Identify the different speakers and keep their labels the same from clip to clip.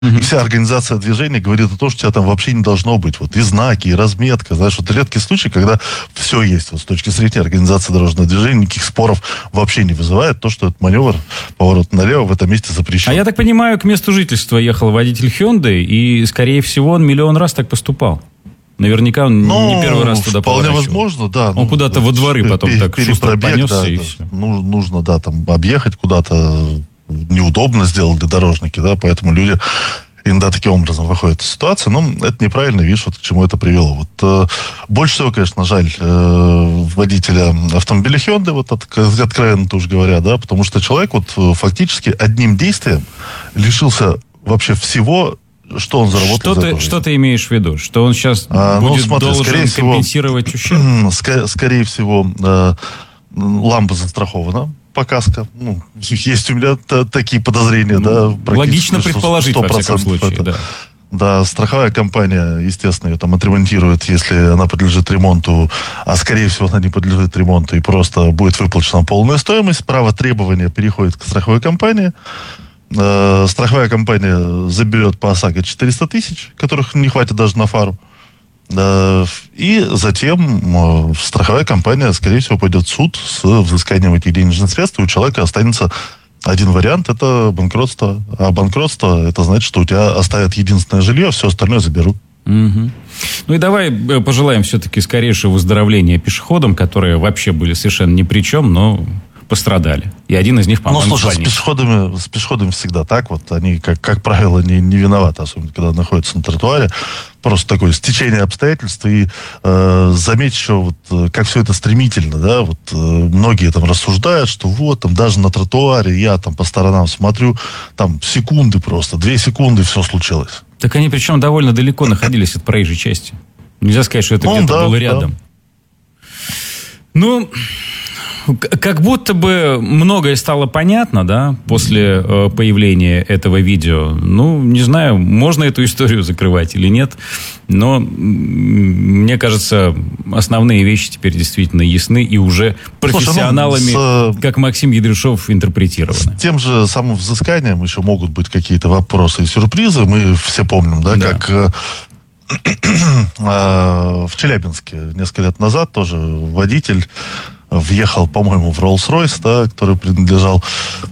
Speaker 1: И вся организация движения говорит о том, что тебя там вообще не должно быть. Вот и знаки, и разметка. Знаешь, вот редкий случай, когда все есть. Вот с точки зрения организации дорожного движения никаких споров вообще не вызывает то, что этот маневр, поворот налево в этом месте запрещен.
Speaker 2: А я так понимаю, к месту жительства ехал водитель Hyundai, и, скорее всего, он миллион раз так поступал. Наверняка он не первый раз туда
Speaker 1: вполне
Speaker 2: поворачивал.
Speaker 1: Возможно, да.
Speaker 2: Он куда-то во дворы потом так шустро понесся, и все.
Speaker 1: Нужно, да, там объехать куда-то. Неудобно сделали для дорожники, да, поэтому люди иногда таким образом выходят из ситуации. Но это неправильно, видишь, вот к чему это привело. Вот, больше всего, конечно, жаль водителя автомобиля Hyundai, вот откровенно тоже говоря, да, потому что человек вот фактически одним действием лишился вообще всего, что он заработал.
Speaker 2: Что ты имеешь в виду? Что он сейчас будет должен компенсировать ущерб?
Speaker 1: Скорее всего, лампа застрахована по каско. Ну, есть у меня такие подозрения, да.
Speaker 2: Логично предположить, во всяком случае, да.
Speaker 1: Да, страховая компания, естественно, ее там отремонтирует, если она подлежит ремонту, а скорее всего она не подлежит ремонту, и просто будет выплачена полная стоимость. Право требования переходит к страховой компании. Страховая компания заберет по ОСАГО 400 тысяч, которых не хватит даже на фару. И затем страховая компания, скорее всего, пойдет в суд с взысканием этих денежных средств, и у человека останется один вариант – это банкротство. А банкротство – это значит, что у тебя оставят единственное жилье, а все остальное заберут.
Speaker 2: Угу. Ну и давай пожелаем все-таки скорейшего выздоровления пешеходам, которые вообще были совершенно ни при чем, но пострадали. И один из них, по-моему,
Speaker 1: с пешеходами всегда так. Вот они, как правило, не виноваты, особенно когда находятся на тротуаре. Просто такое стечение обстоятельств. И заметь еще, вот, как все это стремительно, да, вот многие там рассуждают, что вот там даже на тротуаре я там по сторонам смотрю, там секунды просто, 2 секунды, все случилось.
Speaker 2: Так они причем довольно далеко находились от проезжей части. Нельзя сказать, что это где-то было рядом. Ну, как будто бы многое стало понятно, да, после появления этого видео. Ну, не знаю, можно эту историю закрывать или нет, но мне кажется, основные вещи теперь действительно ясны и уже профессионалами, как Максим Ядрюшов, интерпретированы.
Speaker 1: С тем же самым взысканием еще могут быть какие-то вопросы и сюрпризы. Мы все помним, да. Как в Челябинске несколько лет назад тоже водитель въехал, по-моему, в Роллс-Ройс, да, который принадлежал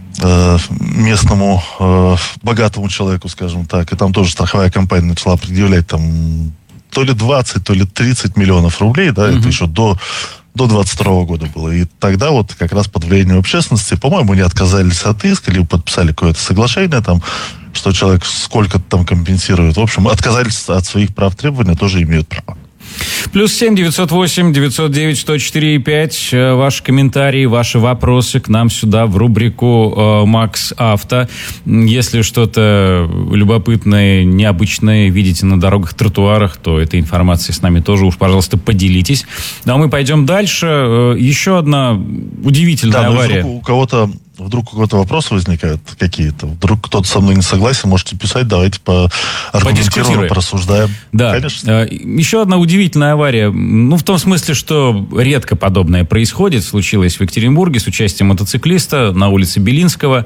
Speaker 1: местному богатому человеку, скажем так. И там тоже страховая компания начала предъявлять там то ли 20, то ли 30 миллионов рублей, да, это еще до 22 года было. И тогда вот как раз под влиянием общественности, по-моему, не отказались от иска, либо подписали какое-то соглашение там, что человек сколько-то там компенсирует. В общем, отказались от своих прав требования, тоже имеют право.
Speaker 2: +7 908 909 104 5. Ваши комментарии, ваши вопросы к нам сюда в рубрику «Макс Авто». Если что-то любопытное, необычное видите на дорогах, тротуарах, то этой информацией с нами тоже уж, пожалуйста, поделитесь. Ну, а мы пойдем дальше. Еще одна удивительная авария.
Speaker 1: Вдруг у кого-то вопросы возникают какие-то, вдруг кто-то со мной не согласен, можете писать, давайте аргументированно порассуждаем.
Speaker 2: Да. Конечно. Еще одна удивительная авария, ну, в том смысле, что редко подобное происходит, случилось в Екатеринбурге с участием мотоциклиста на улице Белинского.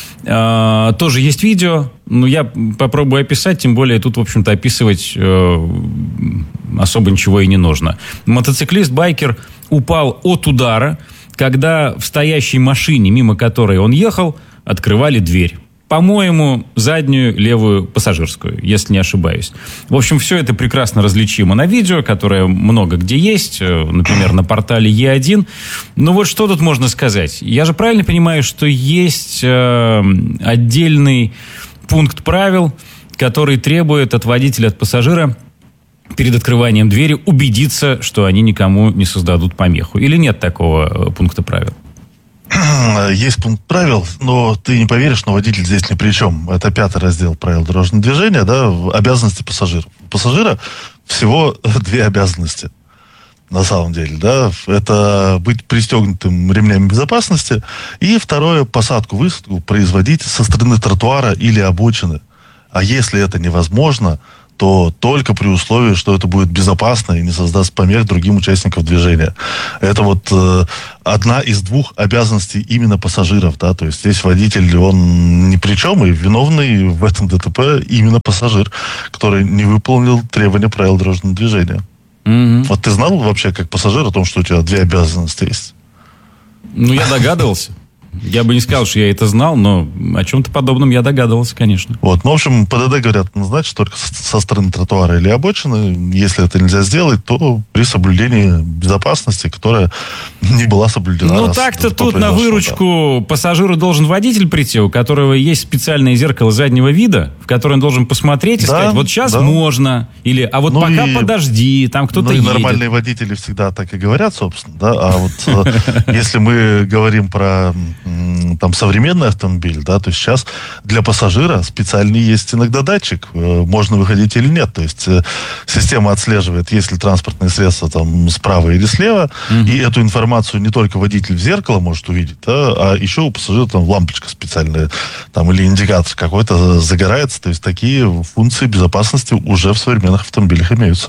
Speaker 2: Тоже есть видео, но я попробую описать, тем более тут, в общем-то, описывать особо ничего и не нужно. Мотоциклист-байкер упал от удара, когда в стоящей машине, мимо которой он ехал, открывали дверь. По-моему, заднюю левую пассажирскую, если не ошибаюсь. В общем, все это прекрасно различимо на видео, которое много где есть, например, на портале Е1. Но вот что тут можно сказать? Я же правильно понимаю, что есть отдельный пункт правил, который требует от водителя, от пассажира перед открыванием двери убедиться, что они никому не создадут помеху? Или нет такого пункта правил?
Speaker 1: Есть пункт правил, но ты не поверишь, но водитель здесь ни при чем. Это 5-й раздел правил дорожного движения, да, обязанности пассажиров. У пассажира всего 2 обязанности, на самом деле, да. Это быть пристегнутым ремнями безопасности, и второе, посадку-высадку производить со стороны тротуара или обочины. А если это невозможно, то только при условии, что это будет безопасно и не создаст помех другим участникам движения. Это вот одна из двух обязанностей именно пассажиров, да, то есть здесь водитель, он ни при чем, и виновный в этом ДТП именно пассажир, который не выполнил требования правил дорожного движения. Mm-hmm. Вот ты знал вообще, как пассажир, о том, что у тебя две обязанности есть?
Speaker 2: Ну, я догадывался. Я бы не сказал, что я это знал, но о чем-то подобном я догадывался, конечно.
Speaker 1: Вот, ну, в общем, ПДД говорят, назначить только со стороны тротуара или обочины. Если это нельзя сделать, то при соблюдении безопасности, которая не была соблюдена.
Speaker 2: Ну, так-то тут на выручку пассажиру должен водитель прийти, у которого есть специальное зеркало заднего вида, в которое он должен посмотреть и сказать, вот сейчас можно, или а вот пока подожди, там кто-то едет.
Speaker 1: Нормальные водители всегда так и говорят, собственно, да, а вот если мы говорим про там современный автомобиль, да, то сейчас для пассажира специальный есть иногда датчик, можно выходить или нет, то есть система отслеживает, есть ли транспортное средство там справа или слева, и эту информацию не только водитель в зеркало может увидеть, да, а еще у пассажира там лампочка специальная, там, или индикатор какой-то загорается, то есть такие функции безопасности уже в современных автомобилях имеются.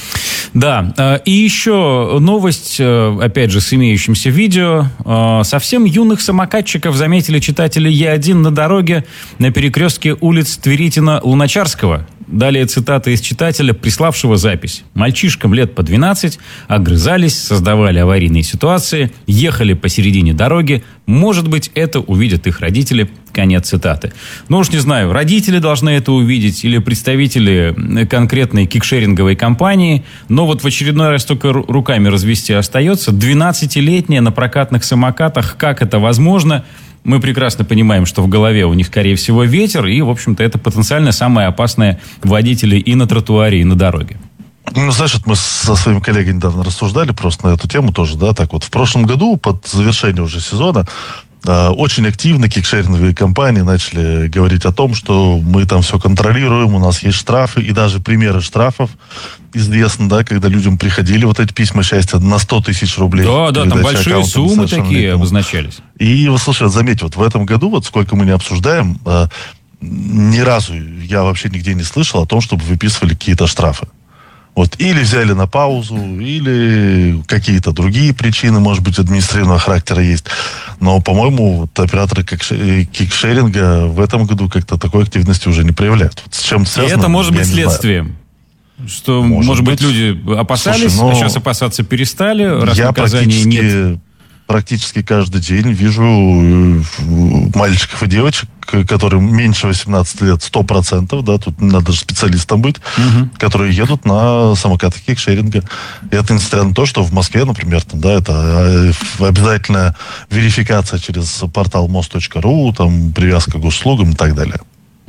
Speaker 2: Да, и еще новость, опять же, с имеющимся видео. Совсем юных самокатчиков заметили читатели Е1 на дороге на перекрестке улиц Тверитина-Луначарского. Далее цитата из читателя, приславшего запись. Мальчишкам лет по 12 огрызались, создавали аварийные ситуации, ехали посередине дороги. Может быть, это увидят их родители. Конец цитаты. Ну уж не знаю, родители должны это увидеть или представители конкретной кикшеринговой компании. Но вот в очередной раз только руками развести остается. 12-летние на прокатных самокатах. Как это возможно? Мы прекрасно понимаем, что в голове у них, скорее всего, ветер, и, в общем-то, это потенциально самые опасные водители и на тротуаре, и на дороге.
Speaker 1: Ну, знаешь, мы со своими коллегами недавно рассуждали просто на эту тему тоже, да, так вот. В прошлом году, под завершение уже сезона, очень активно кикшеринговые компании начали говорить о том, что мы там все контролируем, у нас есть штрафы, и даже примеры штрафов известны, да, когда людям приходили вот эти письма счастья на 100 тысяч рублей.
Speaker 2: Да, там большие суммы такие обозначались.
Speaker 1: И, вот, слушай, заметь, вот в этом году, вот сколько мы не обсуждаем, ни разу я вообще нигде не слышал о том, чтобы выписывали какие-то штрафы. Вот, или взяли на паузу, или какие-то другие причины, может быть, административного характера есть. Но, по-моему, вот операторы кикшеринга в этом году как-то такой активности уже не проявляют. Вот с чем это связано?
Speaker 2: И это может быть следствием. Что, может быть, люди опасались, слушай, а сейчас опасаться перестали, раз наказания нет.
Speaker 1: Практически каждый день вижу мальчиков и девочек, которым меньше 18 лет, 100%, да, тут надо же специалистом быть, которые едут на самокатах кикшеринга. И это несмотря на то, что в Москве, например, там, да, это обязательная верификация через портал мост.ру, там, привязка к госуслугам и так далее.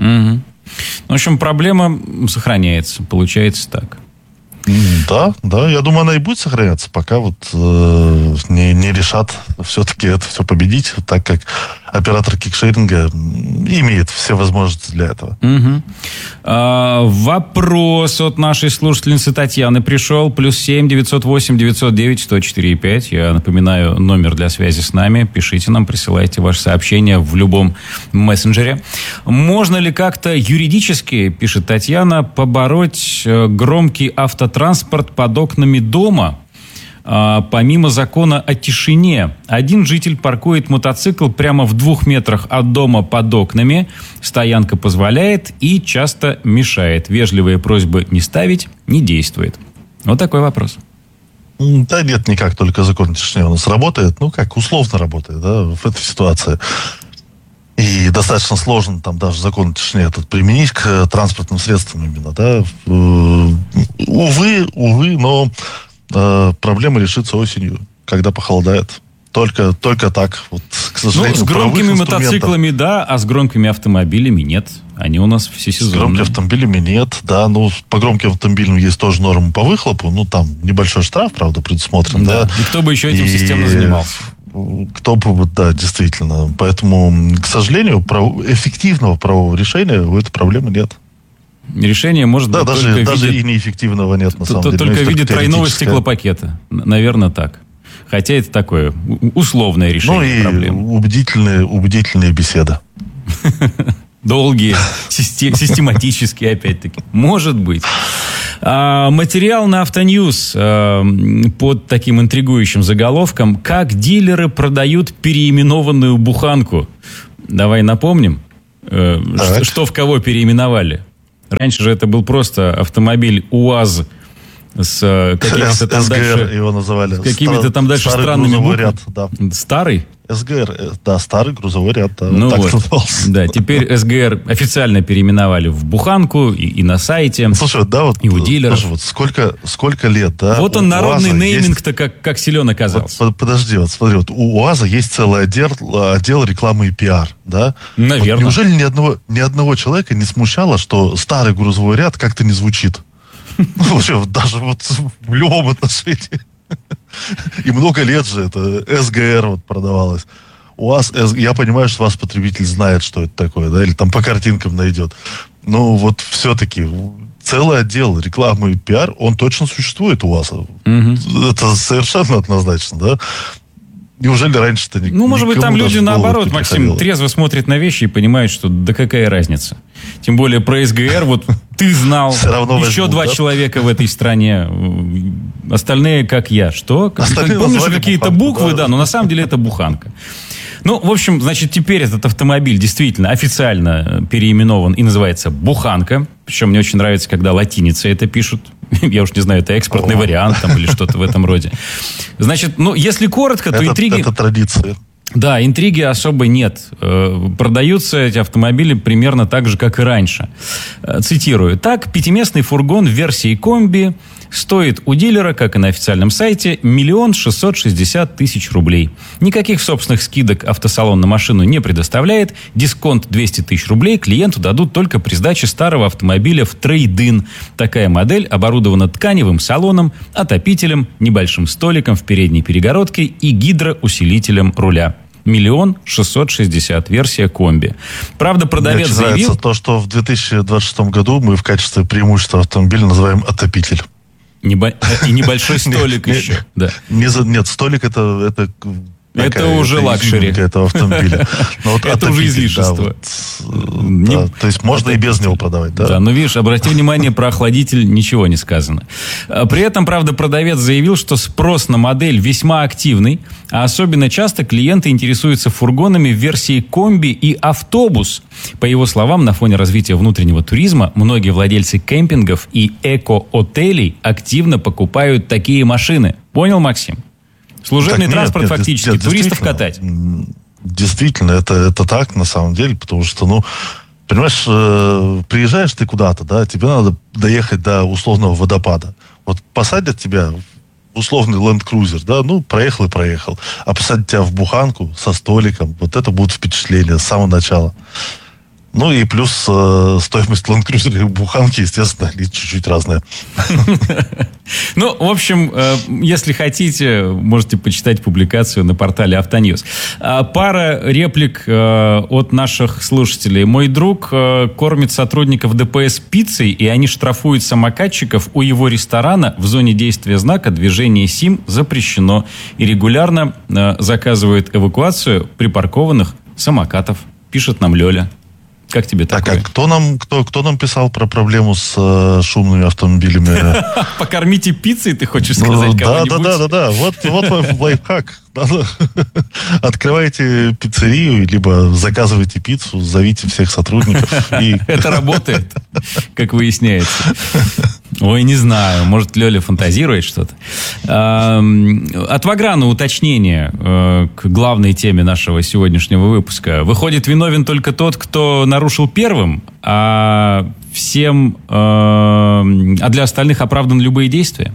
Speaker 2: В общем, проблема сохраняется, получается так.
Speaker 1: Да, я думаю, она и будет сохраняться, пока вот не решат все-таки это все победить, так как оператор кикшеринга имеет все возможности для этого.
Speaker 2: Вопрос от нашей слушательницы Татьяны пришел. +7 908 909 104 5. Я напоминаю, номер для связи с нами. Пишите нам, присылайте ваши сообщения в любом мессенджере. Можно ли как-то юридически, пишет Татьяна, побороть громкий автотранспорт под окнами дома? Помимо закона о тишине, один житель паркует мотоцикл прямо в 2 метрах от дома под окнами. Стоянка позволяет и часто мешает. Вежливые просьбы не ставить не действует. Вот такой вопрос.
Speaker 1: Да нет, никак, только закон о тишине у нас работает. Ну, как, условно работает, да, в этой ситуации. И достаточно сложно там даже закон о тишине этот применить к транспортным средствам именно, да. Увы, но проблема решится осенью, когда похолодает. Только так. Вот, к сожалению,
Speaker 2: с громкими мотоциклами, да, а с громкими автомобилями нет. Они у нас всесезонные.
Speaker 1: С громкими автомобилями нет, да. Ну, по громким автомобилям есть тоже нормы по выхлопу. Ну, там небольшой штраф, правда, предусмотрен, да.
Speaker 2: И кто бы еще этим системно занимался?
Speaker 1: Кто бы, да, действительно. Поэтому, к сожалению, эффективного правового решения у этой проблемы нет.
Speaker 2: Решение может быть
Speaker 1: даже и неэффективного нет, на самом деле.
Speaker 2: Только в виде тройного стеклопакета. Наверное, так. Хотя это такое условное решение проблемы.
Speaker 1: Убедительная беседа.
Speaker 2: долгие, систематические, опять-таки. Может быть. Материал на Автоньюз под таким интригующим заголовком «Как дилеры продают переименованную буханку». Давай напомним, что в кого переименовали. Раньше же это был просто автомобиль УАЗ с какими-то там
Speaker 1: СГР
Speaker 2: дальше,
Speaker 1: его называли.
Speaker 2: с какими-то там дальше
Speaker 1: старый
Speaker 2: странными
Speaker 1: грузовой
Speaker 2: буквами.
Speaker 1: ряд, да.
Speaker 2: Старый?
Speaker 1: СГР, да, старый грузовой ряд. Да,
Speaker 2: Ну
Speaker 1: так
Speaker 2: вот,
Speaker 1: назывался.
Speaker 2: да, теперь СГР официально переименовали в буханку и на сайте,
Speaker 1: Слушай, да, вот,
Speaker 2: и у дилеров.
Speaker 1: слушай, вот сколько лет, да?
Speaker 2: Вот
Speaker 1: у
Speaker 2: он, народный
Speaker 1: УАЗа
Speaker 2: нейминг-то как силен оказался.
Speaker 1: Вот, подожди, вот смотри, вот у УАЗа есть целый отдел рекламы и пиар, да?
Speaker 2: Наверное.
Speaker 1: Вот неужели ни одного человека не смущало, что старый грузовой ряд как-то не звучит? Ну, вообще, даже вот в любом отношении. И много лет же это СГР вот продавалось. У вас, я понимаю, что вас потребитель знает, что это такое, да, или там по картинкам найдет. Но вот все-таки целый отдел рекламы и пиар, он точно существует у вас. Это совершенно однозначно, да. Неужели раньше-то
Speaker 2: Ну, может быть, там люди наоборот, Максим, трезво смотрят на вещи и понимают, что да какая разница. Тем более про СГР, вот ты знал, еще два человека в этой стране, остальные как я. Что? Помнишь какие-то буквы, да, но на самом деле это буханка. Ну, в общем, значит, теперь этот автомобиль действительно официально переименован и называется «Буханка». Причем мне очень нравится, когда латиницей это пишут. Я уж не знаю, это экспортный вариант там, или что-то в этом роде. Значит, ну, если коротко, то интриги...
Speaker 1: Это традиция.
Speaker 2: Да, интриги особо нет. Продаются эти автомобили примерно так же, как и раньше. Цитирую. Так, пятиместный фургон в версии комби стоит у дилера, как и на официальном сайте, 1 660 000 рублей. Никаких собственных скидок автосалон на машину не предоставляет. Дисконт 200 000 рублей клиенту дадут только при сдаче старого автомобиля в трейд-ин. Такая модель оборудована тканевым салоном, отопителем, небольшим столиком в передней перегородке и гидроусилителем руля. 1 660 000, версия комби. Правда, продавец заявил...
Speaker 1: Мне нравится то, что в 2026 году мы в качестве преимущества автомобиля называем отопитель.
Speaker 2: И небольшой столик еще.
Speaker 1: Нет, столик это
Speaker 2: уже лакшери.
Speaker 1: Этого автомобиля.
Speaker 2: Это уже излишество.
Speaker 1: То есть можно и без него продавать, да?
Speaker 2: Да, но видишь, обрати внимание, про охладитель ничего не сказано. При этом, правда, продавец заявил, что спрос на модель весьма активный, а особенно часто клиенты интересуются фургонами в версии комби и автобус. По его словам, на фоне развития внутреннего туризма многие владельцы кемпингов и эко-отелей активно покупают такие машины. Понял, Максим? Служебный транспорт фактически, туристов катать.
Speaker 1: Действительно, это так на самом деле, потому что, понимаешь, приезжаешь ты куда-то, да, тебе надо доехать до условного водопада. Вот посадят тебя в условный ленд-крузер, да, проехал и проехал. А посадят тебя в буханку со столиком, вот это будет впечатление с самого начала. Ну и плюс стоимость ленд-крузера и буханки, естественно, чуть-чуть разная.
Speaker 2: Ну, в общем, если хотите, можете почитать публикацию на портале Автоньюз. Пара реплик от наших слушателей. Мой друг кормит сотрудников ДПС пиццей, и они штрафуют самокатчиков у его ресторана в зоне действия знака «Движение СИМ запрещено». И регулярно заказывают эвакуацию припаркованных самокатов. Пишет нам Лёля. Как тебе такое?
Speaker 1: А кто нам писал про проблему с шумными автомобилями?
Speaker 2: Покормите пиццей, ты хочешь сказать, кого-нибудь?
Speaker 1: Да. Вот лайфхак. Открывайте пиццерию, либо заказывайте пиццу, зовите всех сотрудников.
Speaker 2: Это работает, как выясняется. Ой, не знаю, может, Лёля фантазирует что-то. От Ваграна уточнение к главной теме нашего сегодняшнего выпуска. Выходит, виновен только тот, кто нарушил первым, а для остальных оправданы любые действия?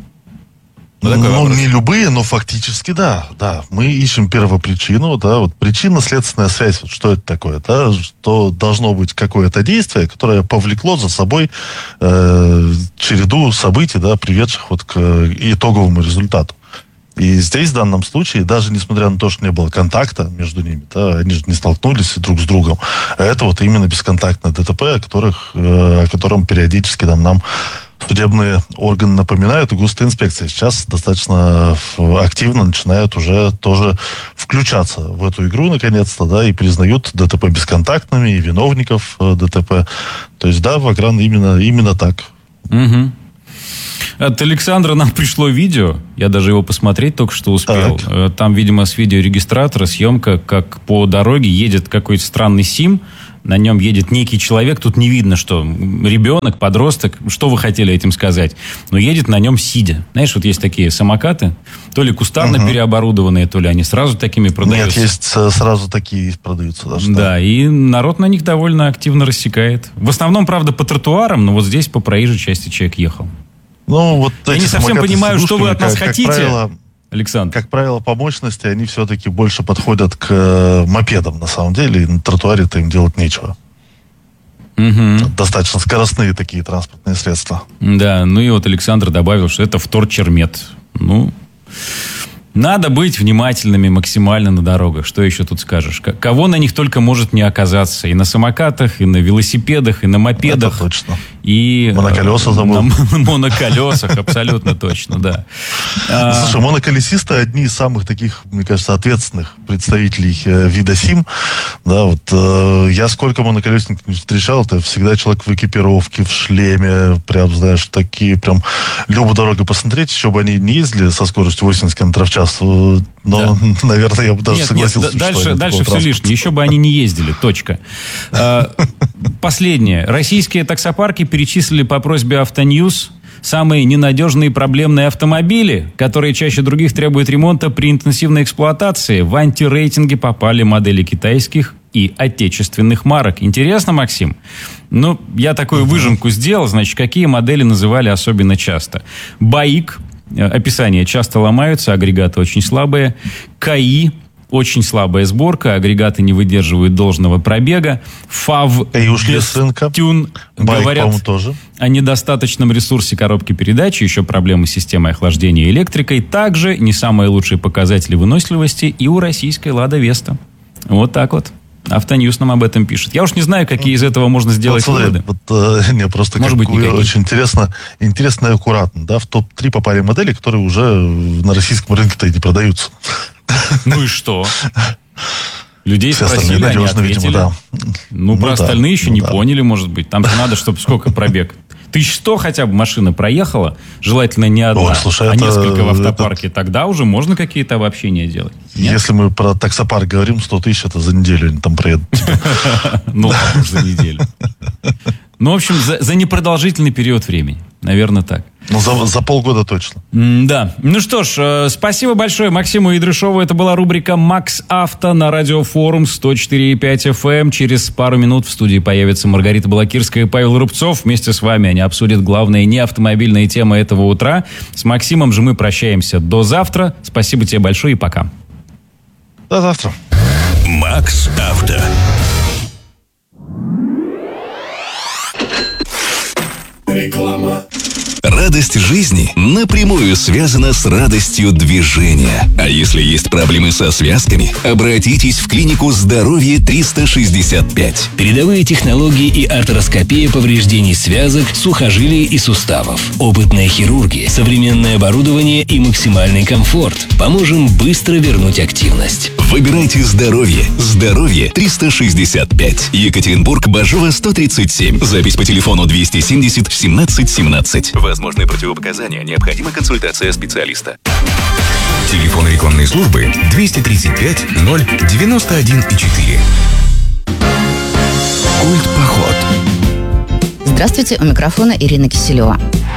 Speaker 1: Не любые, но фактически да. Мы ищем первопричину, да, вот причинно-следственная связь, вот что это такое, да, что должно быть какое-то действие, которое повлекло за собой череду событий, да, приведших вот к итоговому результату. И здесь, в данном случае, даже несмотря на то, что не было контакта между ними, да, они же не столкнулись друг с другом, а это вот именно бесконтактное ДТП, о котором периодически нам судебные органы напоминают, и госинспекция сейчас достаточно активно начинают уже тоже включаться в эту игру, наконец-то, да, и признают ДТП бесконтактными, и виновников ДТП. То есть, да, Вагран именно так.
Speaker 2: Угу. От Александра нам пришло видео, я даже его посмотреть только что успел. Так. Там, видимо, с видеорегистратора съемка, как по дороге едет какой-то странный СИМ, на нем едет некий человек, тут не видно, что ребенок, подросток, что вы хотели этим сказать, но едет на нем сидя. Знаешь, вот есть такие самокаты, то ли кустарно переоборудованные, то ли они сразу такими продаются.
Speaker 1: Нет, есть сразу такие продаются даже.
Speaker 2: Да, и народ на них довольно активно рассекает. В основном, правда, по тротуарам, но вот здесь по проезжей части человек ехал.
Speaker 1: Ну, вот
Speaker 2: я не совсем понимаю, что вы от нас хотите,
Speaker 1: правило,
Speaker 2: Александр.
Speaker 1: Как правило, по мощности они все-таки больше подходят к мопедам, на самом деле, и на тротуаре-то им делать нечего.
Speaker 2: Угу.
Speaker 1: Достаточно скоростные такие транспортные средства.
Speaker 2: Да, ну и вот Александр добавил, что это вторчермет. Ну, надо быть внимательными максимально на дорогах. Что еще тут скажешь? Кого на них только может не оказаться. И на самокатах, и на велосипедах, и на мопедах.
Speaker 1: Это точно.
Speaker 2: И
Speaker 1: моноколеса забыл.
Speaker 2: На моноколесах, абсолютно точно, да.
Speaker 1: Слушай, моноколесисты одни из самых таких, мне кажется, ответственных представителей вида СИМ. Да, вот я сколько моноколесников встречал, это всегда человек в экипировке, в шлеме, прям, знаешь, такие прям любую дорогу посмотреть, еще бы они не ездили со скоростью 80 км в час, но, да. Наверное, я бы даже согласился.
Speaker 2: Дальше все лишнее, еще бы они не ездили, точка. Последнее. Российские таксопарки перечислили по просьбе Автоньюз самые ненадежные и проблемные автомобили, которые чаще других требуют ремонта при интенсивной эксплуатации. В антирейтинге попали модели китайских и отечественных марок. Интересно, Максим? Ну, я такую выжимку сделал. Значит, какие модели называли особенно часто? БАИК. Описание: часто ломаются, агрегаты очень слабые. КАИ. Очень слабая сборка, агрегаты не выдерживают должного пробега. ФАВ, Тюн говорят
Speaker 1: тоже
Speaker 2: о недостаточном ресурсе коробки передач, еще проблемы с системой охлаждения и электрикой. Также не самые лучшие показатели выносливости и у российской «Лада Веста». Вот так вот. Автоньюз нам об этом пишет. Я уж не знаю, какие из этого можно сделать выводы.
Speaker 1: Не, просто
Speaker 2: может быть,
Speaker 1: очень интересно и аккуратно. Да, в топ-3 попали модели, которые уже на российском рынке-то и не продаются.
Speaker 2: Ну и что? Людей спросили, они ответили. Видимо, да. Ну, про остальные еще не поняли, может быть. Там надо, чтобы сколько пробег? 1100 хотя бы машина проехала, желательно не одна, несколько в автопарке. Тогда уже можно какие-то обобщения делать. Нет?
Speaker 1: Если мы про таксопарк говорим, 100 тысяч это за неделю они там проедут.
Speaker 2: Ну, ладно, за неделю. Ну, в общем, за непродолжительный период времени. Наверное, так.
Speaker 1: Ну, за полгода точно.
Speaker 2: Да. Ну что ж, спасибо большое Максиму Идрышову. Это была рубрика «Макс Авто» на Радиофорум 104,5 FM. Через пару минут в студии появятся Маргарита Балакирская и Павел Рубцов. Вместе с вами они обсудят главные неавтомобильные темы этого утра. С Максимом же мы прощаемся до завтра. Спасибо тебе большое и пока.
Speaker 1: До завтра.
Speaker 3: «Макс Авто». Реклама. Радость жизни напрямую связана с радостью движения. А если есть проблемы со связками, обратитесь в клинику «Здоровье 365». Передовые технологии и артроскопия повреждений связок, сухожилий и суставов. Опытная хирургия, современное оборудование и максимальный комфорт. Поможем быстро вернуть активность. Выбирайте здоровье. «Здоровье 365». Екатеринбург, Бажова, 137. Запись по телефону 270 17 17. Возможны противопоказания. Необходима консультация специалиста. Телефон рекламной службы 235 0 91 4. Культ-поход.
Speaker 4: Здравствуйте, у микрофона Ирина Киселева.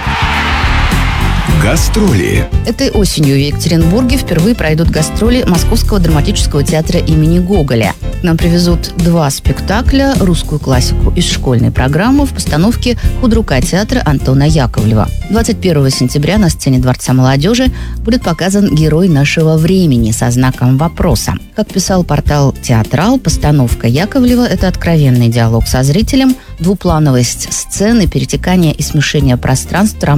Speaker 3: Гастроли.
Speaker 4: Этой осенью в Екатеринбурге впервые пройдут гастроли Московского драматического театра имени Гоголя. К нам привезут 2 спектакля, русскую классику из школьной программы в постановке худрука театра Антона Яковлева. 21 сентября на сцене Дворца молодежи будет показан герой нашего времени со знаком вопроса. Как писал портал «Театрал», постановка Яковлева – это откровенный диалог со зрителем, двуплановость сцены, перетекание и смешение пространств романа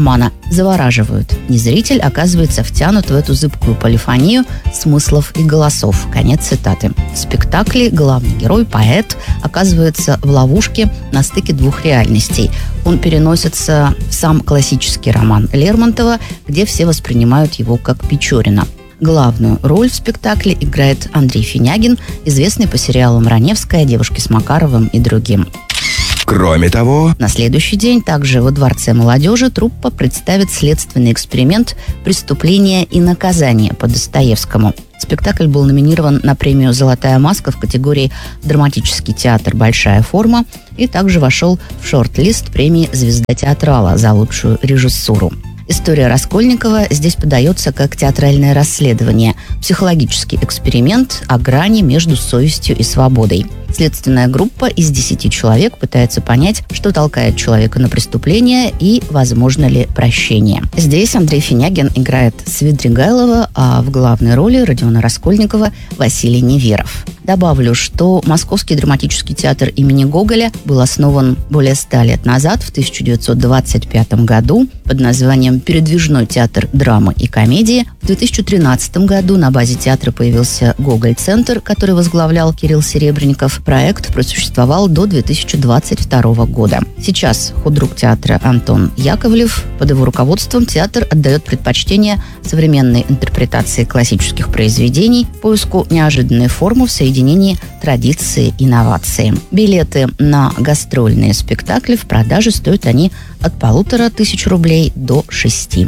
Speaker 4: завораживают. И зритель оказывается втянут в эту зыбкую полифонию смыслов и голосов. Конец цитаты. В спектакле главный герой, поэт, оказывается в ловушке на стыке двух реальностей. Он переносится в сам классический роман Лермонтова, где все воспринимают его как Печорина. Главную роль в спектакле играет Андрей Финягин, известный по сериалам «Раневская», «Девушки с Макаровым» и другим.
Speaker 5: Кроме того,
Speaker 4: на следующий день также во Дворце молодежи труппа представит следственный эксперимент «Преступление и наказание» по Достоевскому. Спектакль был номинирован на премию «Золотая маска» в категории «Драматический театр. Большая форма» и также вошел в шорт-лист премии «Звезда театрала» за лучшую режиссуру. История Раскольникова здесь подается как театральное расследование, психологический эксперимент о грани между совестью и свободой. Следственная группа из 10 человек пытается понять, что толкает человека на преступление и возможно ли прощение. Здесь Андрей Финягин играет Свидригайлова, а в главной роли Родиона Раскольникова Василий Неверов. Добавлю, что Московский драматический театр имени Гоголя был основан более 100 лет назад, в 1925 году, под названием «Передвижной театр драмы и комедии». В 2013 году на базе театра появился Гоголь-центр, который возглавлял Кирилл Серебренников. Проект просуществовал до 2022 года. Сейчас худрук театра Антон Яковлев. Под его руководством театр отдает предпочтение современной интерпретации классических произведений, поиску неожиданной формы в соединении традиции и инновации. Билеты на гастрольные спектакли в продаже стоят они от 1500 рублей до 6.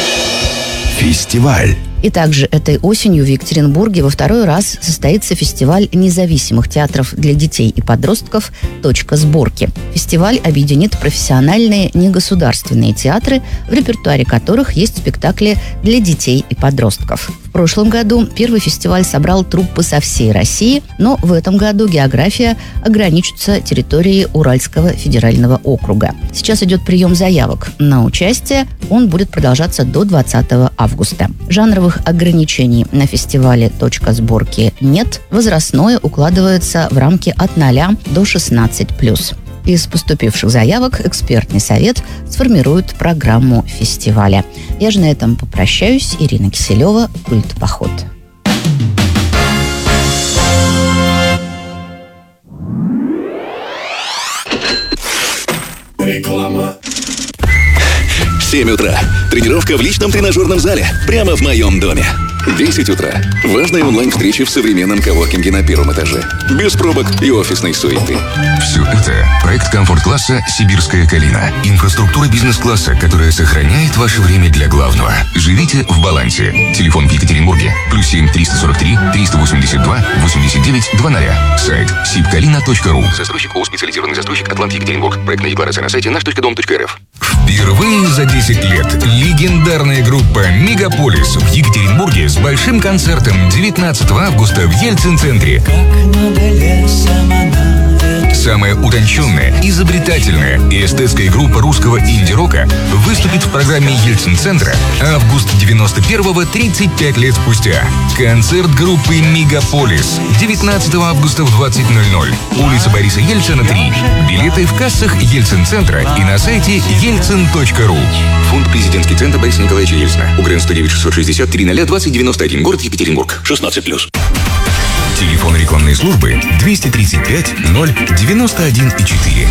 Speaker 5: фестиваль.
Speaker 4: И также этой осенью в Екатеринбурге во второй раз состоится фестиваль независимых театров для детей и подростков «Точка сборки». Фестиваль объединит профессиональные негосударственные театры, в репертуаре которых есть спектакли для детей и подростков. В прошлом году первый фестиваль собрал труппы со всей России, но в этом году география ограничится территорией Уральского федерального округа. Сейчас идет прием заявок на участие. Он будет продолжаться до 20 августа. Жанровых ограничений на фестивале «Точка сборки» нет. Возрастное укладывается в рамки от 0 до 16+. Из поступивших заявок экспертный совет сформирует программу фестиваля. Я же на этом попрощаюсь. Ирина Киселева, «Культ-поход».
Speaker 3: Реклама. 7 утра. Тренировка в личном тренажерном зале. Прямо в моем доме. 10 утра. Важная онлайн-встреча в современном коворкинге на первом этаже. Без пробок и офисной суеты.
Speaker 6: Все это проект комфорт-класса «Сибирская калина». Инфраструктура бизнес-класса, которая сохраняет ваше время для главного. Живите в балансе. Телефон в Екатеринбурге. +7 343 382 89 00. Сайт sibkalina.ru.
Speaker 7: Застройщик ООО «Специализированный застройщик Атлант Екатеринбург». Проектная декларация на сайте наш.дом.рф.
Speaker 6: Впервые за 10 лет легендарная группа «Мегаполис» в Екатеринбурге с большим концертом 19 августа в Ельцин-центре. Самая утонченная, изобретательная и эстетская группа русского инди-рока выступит в программе Ельцин-центра «Август 91-го, 35 лет спустя». Концерт группы «Мегаполис» 19 августа в 20:00. Улица Бориса Ельцина, 3. Билеты в кассах Ельцин-центра и на сайте елцин.ру.
Speaker 7: Фонд «Президентский центр Бориса Николаевича Ельцина». УГРН 109 660 300 2091. Город Екатеринбург. 16+.
Speaker 6: Телефон рекламной службы 235 091 4.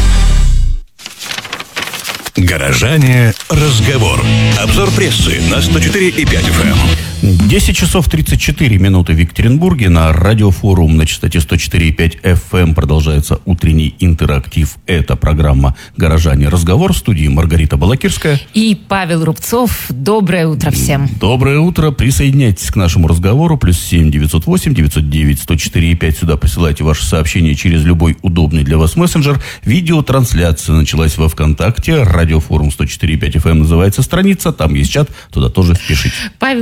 Speaker 3: Горожане. Разговор. Обзор прессы на 104,5 FM.
Speaker 8: 10 часов 34 минуты в Екатеринбурге. На радиофорум на частоте 104,5 FM продолжается утренний интерактив. Это программа «Горожане. Разговор». В студии Маргарита Балакирская.
Speaker 9: И Павел Рубцов. Доброе утро всем.
Speaker 8: Доброе утро. Присоединяйтесь к нашему разговору. +7 908 909 104,5. Сюда присылайте ваши сообщения через любой удобный для вас мессенджер. Видеотрансляция началась во ВКонтакте. Радиофорум 104,5 FM называется страница. Там есть чат. Туда тоже пишите.
Speaker 9: Павел Владимирович,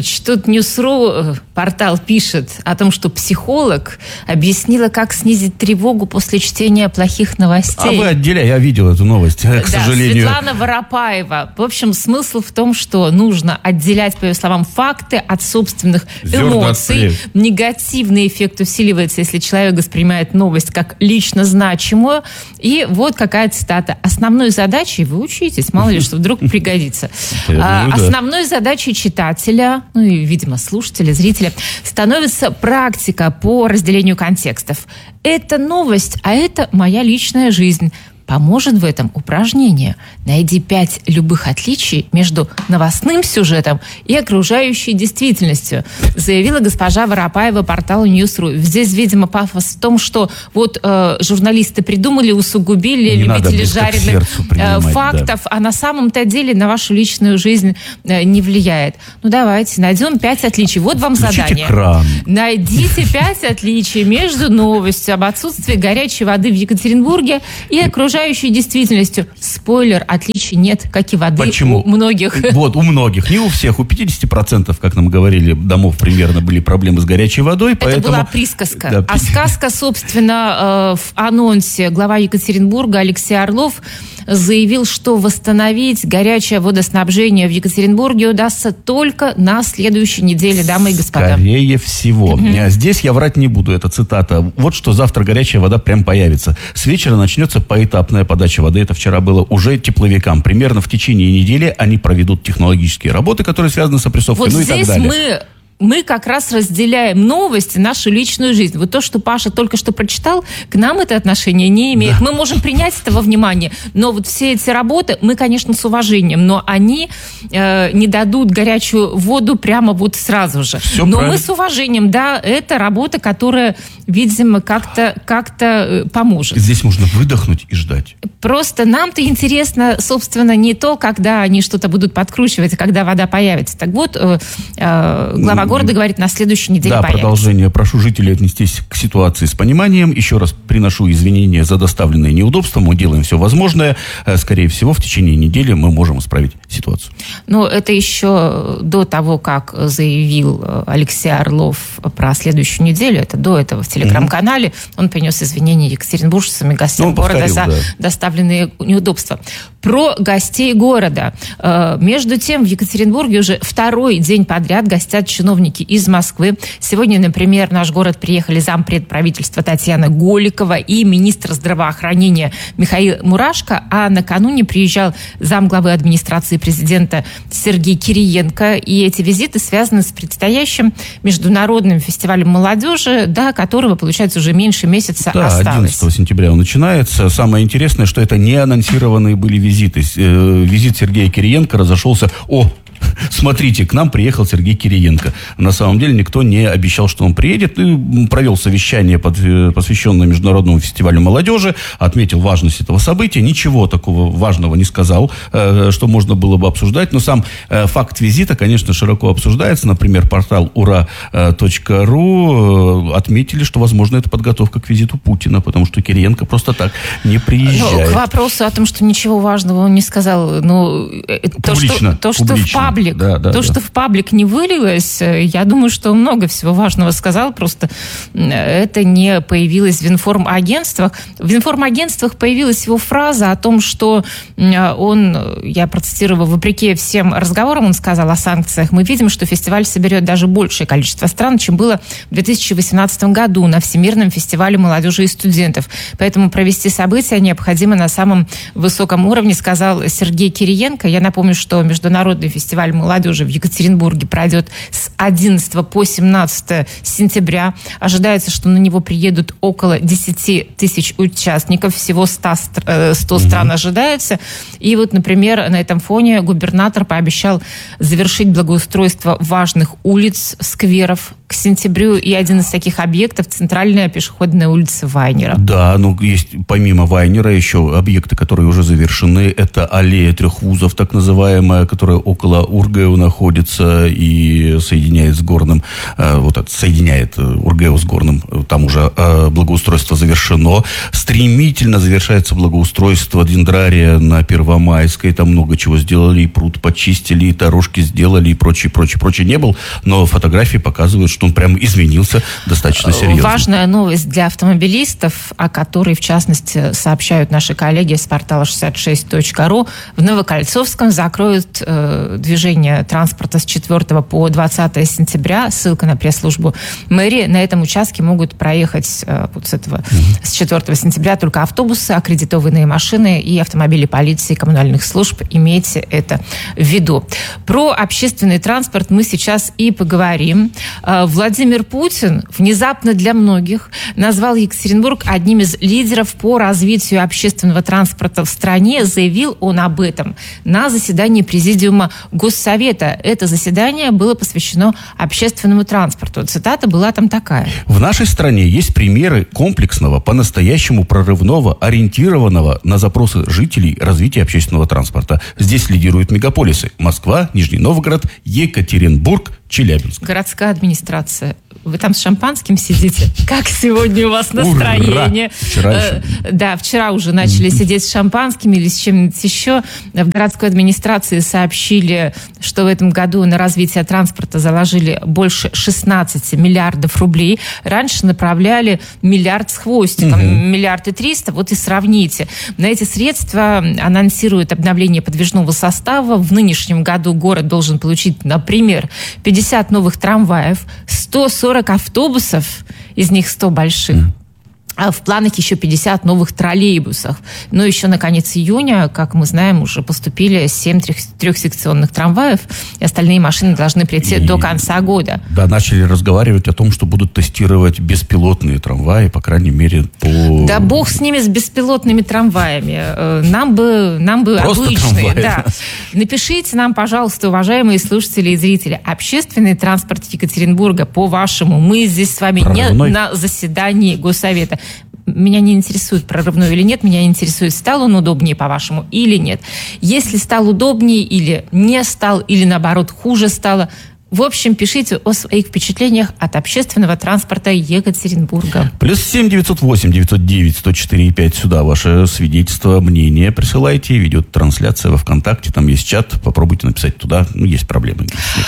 Speaker 9: Юрьевич, тут News.ru портал пишет о том, что психолог объяснила, как снизить тревогу после чтения плохих новостей.
Speaker 8: А вы отделяй, я видел эту новость, к сожалению.
Speaker 9: Светлана Воропаева. В общем, смысл в том, что нужно отделять, по ее словам, факты от собственных эмоций. Негативный эффект усиливается, если человек воспринимает новость как лично значимую. И вот какая цитата. Основной задачей, вы учитесь, мало ли что вдруг пригодится. Основной задачей читателя, ну и, видимо, слушателя, зрителя, становится практика по разделению контекстов. Это новость, а это моя личная жизнь. Поможет в этом упражнение. Найди 5 любых отличий между новостным сюжетом и окружающей действительностью, заявила госпожа Воропаева порталу News.ru. Здесь, видимо, пафос в том, что вот журналисты придумали, усугубили, любители жареных фактов, да. А на самом-то деле на вашу личную жизнь не влияет. Ну, давайте, найдем 5 отличий. Вот вам задание.
Speaker 8: Экран.
Speaker 9: Найдите 5 отличий между новостью об отсутствии горячей воды в Екатеринбурге и окружающей действительностью. Спойлер, отличий нет, как и воды.
Speaker 8: Почему?
Speaker 9: У многих.
Speaker 8: Вот, у многих, не у всех. У 50%, как нам говорили, домов примерно были проблемы с горячей водой.
Speaker 9: Это была присказка. Да. А сказка, собственно, в анонсе глава Екатеринбурга Алексей Орлов заявил, что восстановить горячее водоснабжение в Екатеринбурге удастся только на следующей неделе, дамы и господа.
Speaker 8: Скорее всего. Здесь я врать не буду, это цитата. Вот что завтра горячая вода прям появится. С вечера начнется поэтапная подача воды. Это вчера было уже тепловикам. Примерно в течение недели они проведут технологические работы, которые связаны с опрессовкой,
Speaker 9: вот
Speaker 8: ну и так далее.
Speaker 9: Мы как раз разделяем новости, нашу личную жизнь. Вот то, что Паша только что прочитал, к нам это отношение не имеет. Да. Мы можем принять это во внимание, но вот все эти работы, мы, конечно, с уважением, но они не дадут горячую воду прямо вот сразу же.
Speaker 8: Все
Speaker 9: но
Speaker 8: правильно.
Speaker 9: Мы с уважением, да, это работа, которая, видимо, как-то поможет.
Speaker 8: Здесь можно выдохнуть и ждать.
Speaker 9: Просто нам-то интересно, собственно, не то, когда они что-то будут подкручивать, а когда вода появится. Так вот, глава города говорит, на следующей неделе появится.
Speaker 8: Да, продолжение. Прошу жителей отнестись к ситуации с пониманием. Еще раз приношу извинения за доставленные неудобства. Мы делаем все возможное. Скорее всего, в течение недели мы можем исправить ситуацию.
Speaker 9: Ну, это еще до того, как заявил Алексей Орлов про следующую неделю. Это до этого в телеграм-канале. Он принес извинения екатеринбуржцам и гостям города за доставленные неудобства. Про гостей города. Между тем, в Екатеринбурге уже второй день подряд гостят чиновники из Москвы. Сегодня, например, в наш город приехали зампред правительства Татьяна Голикова и министр здравоохранения Михаил Мурашко, а накануне приезжал замглавы администрации президента Сергей Кириенко. И эти визиты связаны с предстоящим международным фестивалем молодежи, до которого, получается, уже меньше месяца осталось.
Speaker 8: 11 сентября он начинается. Самое интересное, что это не анонсированные были визиты. Визит Сергея Кириенко разошелся... Смотрите, к нам приехал Сергей Кириенко. На самом деле никто не обещал, что он приедет. И провел совещание, посвященное Международному фестивалю молодежи. Отметил важность этого события. Ничего такого важного не сказал, что можно было бы обсуждать. Но сам факт визита, конечно, широко обсуждается. Например, портал ура.ру отметили, что, возможно, это подготовка к визиту Путина, потому что Кириенко просто так не приезжает.
Speaker 9: К вопросу о том, что ничего важного он не сказал. Ну,
Speaker 8: публично.
Speaker 9: То, что в паблик, что в паблик не вылилось, я думаю, что он много всего важного сказал, просто это не появилось в информагентствах. В информагентствах появилась его фраза о том, что он, я процитирую, вопреки всем разговорам, он сказал о санкциях, мы видим, что фестиваль соберет даже большее количество стран, чем было в 2018 году на Всемирном фестивале молодежи и студентов. Поэтому провести события необходимо на самом высоком уровне, сказал Сергей Кириенко. Я напомню, что Международный фестиваль молодежи в Екатеринбурге пройдет с 11 по 17 сентября. Ожидается, что на него приедут около 10 тысяч участников. Всего 100 стран ожидается. И вот, например, на этом фоне губернатор пообещал завершить благоустройство важных улиц, скверов к сентябрю. И один из таких объектов – центральная пешеходная улица Вайнера.
Speaker 8: Да, ну есть помимо Вайнера еще объекты, которые уже завершены. Это аллея трех вузов, так называемая, которая около Ургэо находится и соединяет с Горным, соединяет Ургэо с Горным, там уже благоустройство завершено. Стремительно завершается благоустройство дендрария на Первомайской, там много чего сделали, и пруд почистили, и дорожки сделали, и прочее. Не был, но фотографии показывают, что он прям изменился достаточно серьезно.
Speaker 9: Важная новость для автомобилистов, о которой, в частности, сообщают наши коллеги с портала 66.ru. В Новокольцовском закроют движение транспорта с 4 по 20 сентября. Ссылка на пресс-службу мэрии. На этом участке могут проехать с 4 сентября только автобусы, аккредитованные машины и автомобили полиции и коммунальных служб. Имейте это в виду. Про общественный транспорт мы сейчас и поговорим. Владимир Путин внезапно для многих назвал Екатеринбург одним из лидеров по развитию общественного транспорта в стране. Заявил он об этом на заседании Президиума Госсовета. Это заседание было посвящено общественному транспорту. Цитата была там такая.
Speaker 8: В нашей стране есть примеры комплексного, по-настоящему прорывного, ориентированного на запросы жителей развития общественного транспорта. Здесь лидируют мегаполисы: Москва, Нижний Новгород, Екатеринбург, Челябинск.
Speaker 9: Городская администрация. Вы там с шампанским сидите? Как сегодня у вас настроение?
Speaker 8: Вчера еще.
Speaker 9: Да, вчера уже начали сидеть с шампанским или с чем-нибудь еще. В городской администрации сообщили, что в этом году на развитие транспорта заложили больше 16 миллиардов рублей. Раньше направляли миллиард с хвостиком, 1,3 миллиарда. Вот и сравните. На эти средства анонсируют обновление подвижного состава. В нынешнем году город должен получить, например, 50 новых трамваев, 140 автобусов, из них 100 больших. А в планах еще 50 новых троллейбусов. Но еще на конец июня, как мы знаем, уже поступили 7 трехсекционных трамваев, и остальные машины должны прийти до конца года.
Speaker 8: Да, начали разговаривать о том, что будут тестировать беспилотные трамваи, по крайней мере, по...
Speaker 9: Да бог с ними, с беспилотными трамваями. Нам бы
Speaker 8: просто
Speaker 9: обычные.
Speaker 8: Трамваи.
Speaker 9: Да. Напишите нам, пожалуйста, уважаемые слушатели и зрители, общественный транспорт Екатеринбурга, по-вашему, мы здесь с вами
Speaker 8: прорывной?
Speaker 9: Не на заседании Госсовета. Меня не интересует, прорывной или нет, меня интересует, стал он удобнее, по-вашему, или нет. Если стал удобнее или не стал, или наоборот хуже стало, в общем, пишите о своих впечатлениях от общественного транспорта Екатеринбурга.
Speaker 8: +7 908 909 104 5. Сюда ваше свидетельство, мнение присылайте. Ведет трансляция во ВКонтакте. Там есть чат. Попробуйте написать туда. Есть проблемы.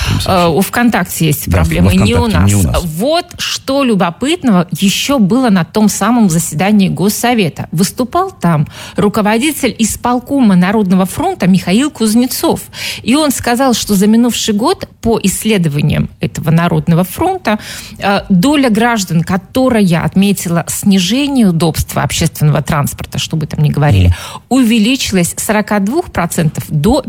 Speaker 9: У ВКонтакте есть проблемы, не у нас. Вот что любопытного еще было на том самом заседании Госсовета. Выступал там руководитель исполкома Народного фронта Михаил Кузнецов. И он сказал, что за минувший год по исследованиям этого Народного фронта доля граждан, которая отметила снижение удобства общественного транспорта, что бы там ни говорили, увеличилась с 42% до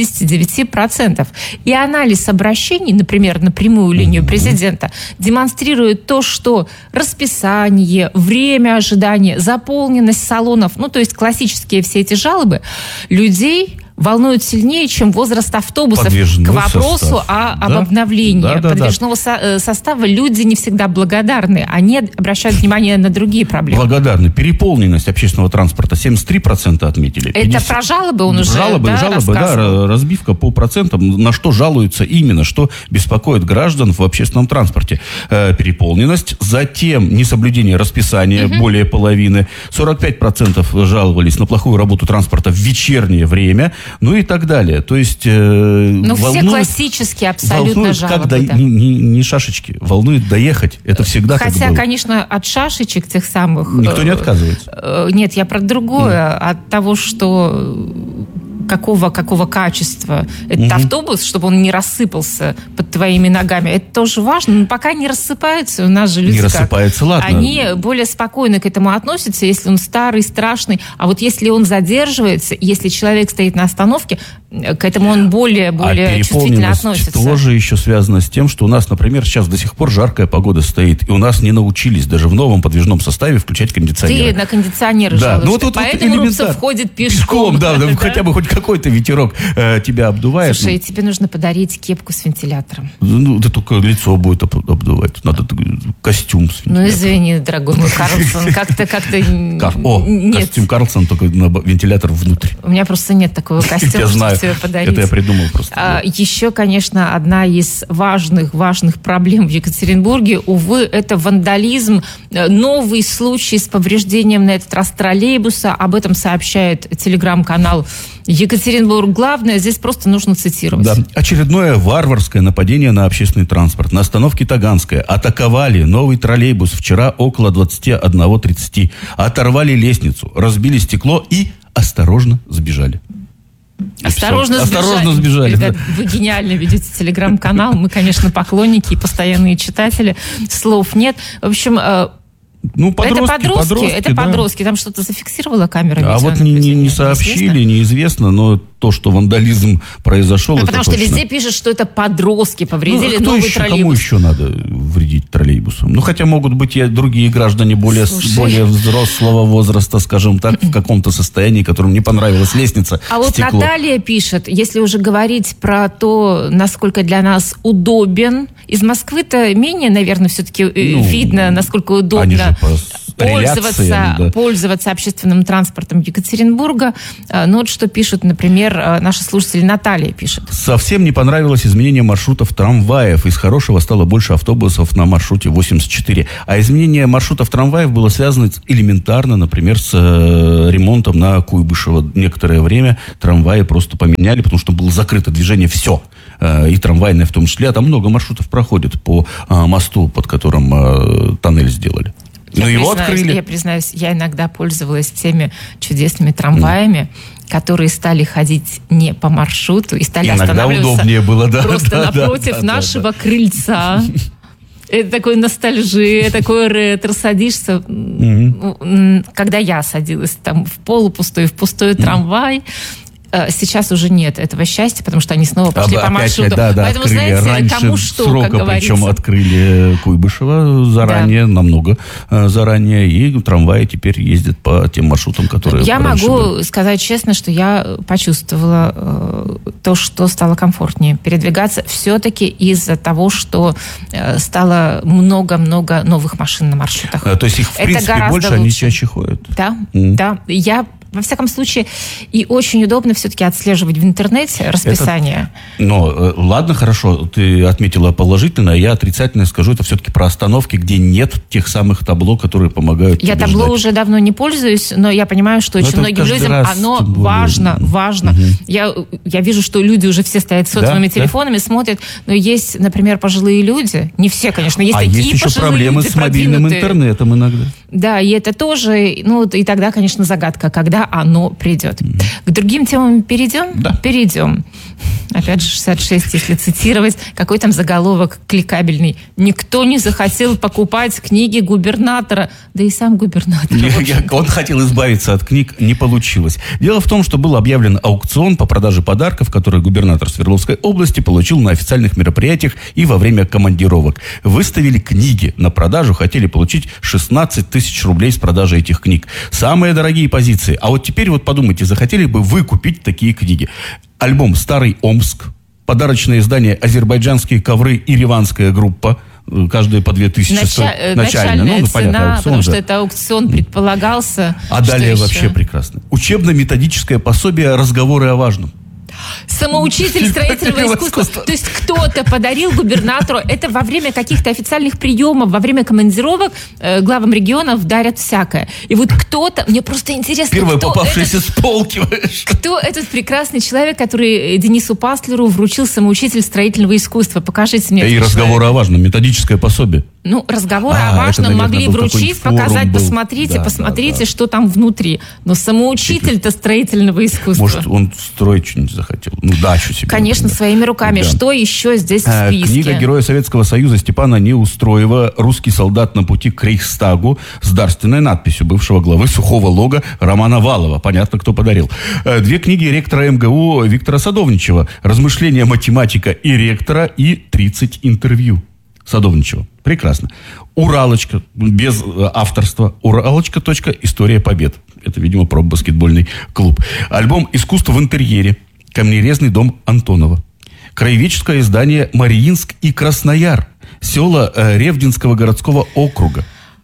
Speaker 9: 59%. И анализ обращений, например, на прямую линию президента, демонстрирует то, что расписание, время ожидания, заполненность салонов, то есть классические все эти жалобы, людей волнуют сильнее, чем возраст автобусов.
Speaker 8: Подвижной
Speaker 9: к вопросу
Speaker 8: состав.
Speaker 9: об обновлении подвижного состава. Люди не всегда благодарны. Они обращают внимание на другие проблемы.
Speaker 8: Благодарны. Переполненность общественного транспорта 73% отметили.
Speaker 9: Это про жалобы он уже
Speaker 8: жалобы, разбивка по процентам. На что жалуются именно, что беспокоит граждан в общественном транспорте. Переполненность, затем несоблюдение расписания, более половины. 45% жаловались на плохую работу транспорта в вечернее время. И так далее. То есть
Speaker 9: все классические абсолютно жалобы.
Speaker 8: Не шашечки. Волнует доехать. Это всегда
Speaker 9: Хотя,
Speaker 8: так было.
Speaker 9: Конечно, от шашечек тех самых...
Speaker 8: Никто не отказывается.
Speaker 9: Нет, я про другое. От того, что... Какого качества этот автобус, чтобы он не рассыпался под твоими ногами. Это тоже важно. Но пока не рассыпается, у нас же люди...
Speaker 8: Не рассыпается, ладно.
Speaker 9: Они более спокойно к этому относятся, если он старый, страшный. А вот если он задерживается, если человек стоит на остановке, к этому он более чувствительно относится.
Speaker 8: Тоже еще связано с тем, что у нас, например, сейчас до сих пор жаркая погода стоит, и у нас не научились даже в новом подвижном составе включать кондиционеры.
Speaker 9: Ты на кондиционеры жалуешься. Поэтому Рубцов ходит пешком.
Speaker 8: Да, хотя бы хоть какой-то ветерок тебя обдувает.
Speaker 9: Слушай, тебе нужно подарить кепку с вентилятором.
Speaker 8: Да только лицо будет обдувать. Надо костюм с вентилятором.
Speaker 9: Извини, дорогой мой Карлсон, как-то...
Speaker 8: Костюм Карлсон, только вентилятор внутрь.
Speaker 9: У меня просто нет такого костюма,
Speaker 8: я знаю.
Speaker 9: себе подарить.
Speaker 8: Это я придумал просто.
Speaker 9: Еще, конечно, одна из важных проблем в Екатеринбурге, увы, это вандализм. Новый случай с повреждением на этот раз троллейбуса. Об этом сообщает телеграм-канал Екатеринбург. Главное, здесь просто нужно цитировать.
Speaker 8: Да. Очередное варварское нападение на общественный транспорт. На остановке Таганская атаковали новый троллейбус вчера около 21:30. Оторвали лестницу, разбили стекло и осторожно сбежали.
Speaker 9: Осторожно
Speaker 8: сбежали.
Speaker 9: Ребят, вы гениально ведете телеграм-канал. Мы, конечно, поклонники и постоянные читатели. Слов нет. В общем... Это подростки. Там что-то зафиксировала камера?
Speaker 8: А вот не сообщили, неизвестно, но то, что вандализм произошел...
Speaker 9: потому что везде пишут, что это подростки повредили новый троллейбус.
Speaker 8: Кому еще надо вредить троллейбусам? Хотя могут быть и другие граждане более взрослого возраста, скажем так, в каком-то состоянии, которым не понравилась лестница,
Speaker 9: А вот
Speaker 8: стекло.
Speaker 9: Наталья пишет, если уже говорить про то, насколько для нас удобен, из Москвы-то менее, наверное, все-таки видно, насколько удобно пользоваться общественным транспортом Екатеринбурга. Но вот что пишут, например, наши слушатели. Наталья пишет.
Speaker 8: Совсем не понравилось изменение маршрутов трамваев. Из хорошего стало больше автобусов на маршруте 84. А изменение маршрутов трамваев было связано элементарно, например, с ремонтом на Куйбышево. Некоторое время трамваи просто поменяли, потому что было закрыто движение все. И трамвайное в том числе. А там много маршрутов проходит по мосту, под которым тоннель сделали.
Speaker 9: Я признаюсь, я иногда пользовалась теми чудесными трамваями, которые стали ходить не по маршруту и стали останавливаться
Speaker 8: удобнее было,
Speaker 9: просто напротив нашего крыльца. Это такой ностальжия, такой ретро. Садишься. Когда я садилась там в пустой трамвай, сейчас уже нет этого счастья, потому что они снова пошли по маршруту. Поэтому,
Speaker 8: открыли.
Speaker 9: Знаете, кому что,
Speaker 8: срока,
Speaker 9: как говорится.
Speaker 8: Причем открыли Куйбышево заранее, намного заранее, и трамваи теперь ездят по тем маршрутам, которые
Speaker 9: Я могу сказать честно, что я почувствовала то, что стало комфортнее передвигаться все-таки из-за того, что стало много-много новых машин на маршрутах.
Speaker 8: То есть их, в принципе, больше, они чаще ходят?
Speaker 9: Да. Во всяком случае, и очень удобно все-таки отслеживать в интернете расписание.
Speaker 8: Ладно, хорошо, ты отметила положительное, я отрицательное скажу, это все-таки про остановки, где нет тех самых табло, которые помогают тебе
Speaker 9: табло
Speaker 8: ждать.
Speaker 9: уже давно не пользуюсь, но я понимаю, что очень многим людям оно важно. Я вижу, что люди уже все стоят с сотовыми телефонами, смотрят, но есть, например, пожилые люди, не все, конечно, есть такие
Speaker 8: есть еще
Speaker 9: пожилые
Speaker 8: проблемы
Speaker 9: люди,
Speaker 8: с мобильным интернетом иногда.
Speaker 9: Да, и это тоже, и тогда, конечно, загадка, когда оно придет. К другим темам перейдем?
Speaker 8: Да.
Speaker 9: Перейдем. Опять же, 66, если цитировать, какой там заголовок кликабельный. Никто не захотел покупать книги губернатора. Да и сам губернатор.
Speaker 8: Он хотел избавиться от книг, не получилось. Дело в том, что был объявлен аукцион по продаже подарков, который губернатор Свердловской области получил на официальных мероприятиях и во время командировок. Выставили книги на продажу, хотели получить 16 тысяч рублей с продажи этих книг. Самые дорогие позиции. А вот теперь подумайте, захотели бы вы купить такие книги? Альбом «Старый Омск», подарочное издание «Азербайджанские ковры» и «Ереванская группа». Каждая по 2000
Speaker 9: начальная цена, потому что это аукцион предполагался.
Speaker 8: А далее вообще прекрасно. Учебно-методическое пособие «Разговоры о важном».
Speaker 9: Самоучитель строительного искусства. То есть кто-то подарил губернатору, это во время каких-то официальных приемов, во время командировок главам регионов дарят всякое. И вот кто-то, мне просто интересно,
Speaker 8: первое попавшееся с полки.
Speaker 9: Кто этот прекрасный человек, который Денису Паслеру вручил самоучитель строительного искусства? Покажите мне.
Speaker 8: И разговоры о важном, методическое пособие.
Speaker 9: Разговоры о важном могли вручить, показать, посмотрите, что там внутри. Но самоучитель-то строительного искусства.
Speaker 8: Может, он строить что-нибудь захотел. Дачу себе.
Speaker 9: Конечно, своими руками. Да. Что еще здесь в списке?
Speaker 8: Книга Героя Советского Союза Степана Неустроева «Русский солдат на пути к Рейхстагу» с дарственной надписью бывшего главы сухого лога Романа Валова. Понятно, кто подарил. 2 книги ректора МГУ Виктора Садовничева «Размышления математика и ректора» и 30 интервью Садовничева. Прекрасно. «Уралочка», без авторства. «Уралочка. История побед». Это, видимо, про баскетбольный клуб. Альбом «Искусство в интерьере». Камнерезный дом Антонова. Краеведческое издание «Мариинск и Краснояр». Села Ревдинского городского округа.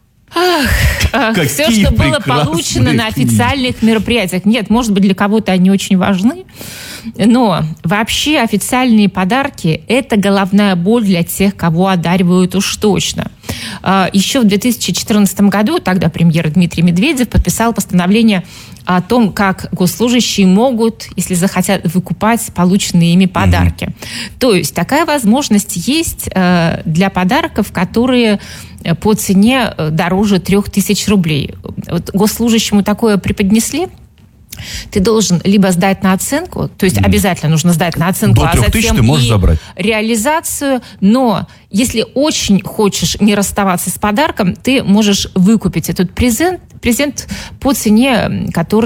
Speaker 9: Все, что было получено на официальных мероприятиях. Нет, может быть, для кого-то они очень важны. Но вообще официальные подарки – это головная боль для тех, кого одаривают уж точно. Еще в 2014 году тогда премьер Дмитрий Медведев подписал постановление о том, как госслужащие могут, если захотят, выкупать полученные ими подарки. То есть такая возможность есть для подарков, которые по цене дороже 3000 рублей. Вот госслужащему такое преподнесли. Ты должен либо сдать на оценку, то есть обязательно нужно сдать на оценку,
Speaker 8: а затем ты можешь забрать
Speaker 9: реализацию, но если очень хочешь не расставаться с подарком, ты можешь выкупить этот презент по цене,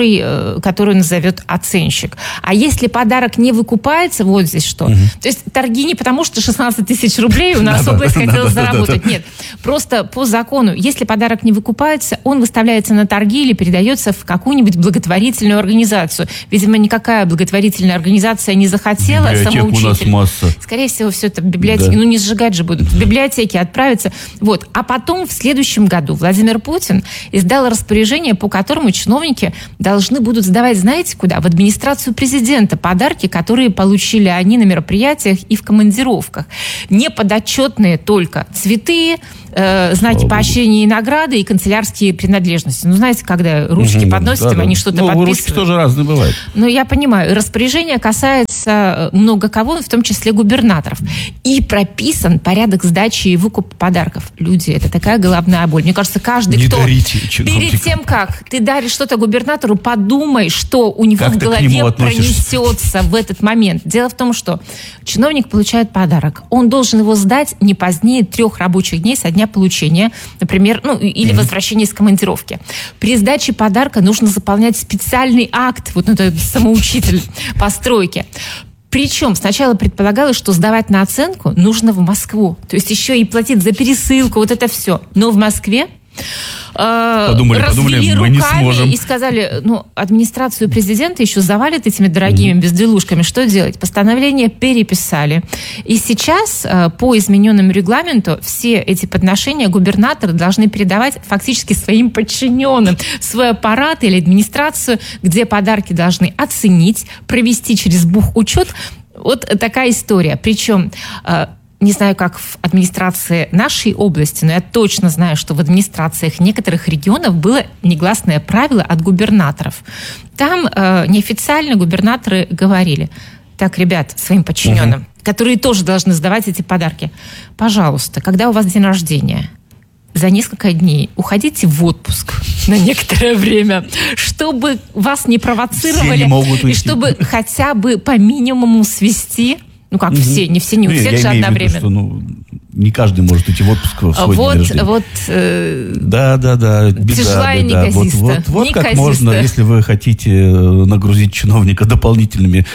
Speaker 9: которую назовет оценщик. А если подарок не выкупается, вот здесь что. То есть торги не потому, что 16 тысяч рублей у нас область хотела заработать. Нет, просто по закону. Если подарок не выкупается, он выставляется на торги или передается в какую-нибудь благотворительную организацию. Видимо, никакая благотворительная организация не захотела самоучитель.
Speaker 8: У нас масса.
Speaker 9: Скорее всего, все это в библиотеке. Да. Не сжигать же будут. В библиотеке отправиться. Вот. А потом в следующем году Владимир Путин издал распоряжение, по которому чиновники должны будут сдавать, знаете, куда? В администрацию президента подарки, которые получили они на мероприятиях и в командировках. Неподотчетные только цветы, знаки поощрения и награды, и канцелярские принадлежности. Ну, знаете, когда ручки подносят, они что-то подписывают.
Speaker 8: Ручки тоже разные бывают.
Speaker 9: Ну, я понимаю. Распоряжение касается много кого, в том числе губернаторов. И прописан порядок сдачи и выкупа подарков. Люди, это такая головная боль. Мне кажется, каждый,
Speaker 8: не
Speaker 9: кто...
Speaker 8: дарите
Speaker 9: перед тем, как ты даришь что-то губернатору, подумай, что у него в голове пронесется в этот момент. Дело в том, что чиновник получает подарок. Он должен его сдать не позднее 3 рабочих дней со дня получения, например, или возвращения из командировки. При сдаче подарка нужно заполнять специальный акт, вот это самоучитель по стройке. Причем сначала предполагалось, что сдавать на оценку нужно в Москву. То есть еще и платить за пересылку, вот это все. Но в Москве развели
Speaker 8: мы не сможем.
Speaker 9: Руками и сказали, администрацию президента еще завалят этими дорогими безделушками. Что делать? Постановление переписали. И сейчас по измененному регламенту все эти подношения губернаторы должны передавать фактически своим подчиненным в свой аппарат или администрацию, где подарки должны оценить, провести через бухучет. Вот такая история. Причем... Не знаю, как в администрации нашей области, но я точно знаю, что в администрациях некоторых регионов было негласное правило от губернаторов. Там неофициально губернаторы говорили: так, ребят, своим подчиненным, которые тоже должны сдавать эти подарки, пожалуйста, когда у вас день рождения, за несколько дней уходите в отпуск на некоторое время, чтобы вас не провоцировали, и чтобы хотя бы по минимуму свести... все, не все, не у всех же одновременно.
Speaker 8: Что, не каждый может идти в отпуск в свой день рождения. Да, беда.
Speaker 9: Тяжела и неказиста.
Speaker 8: Вот как можно, если вы хотите нагрузить чиновника дополнительными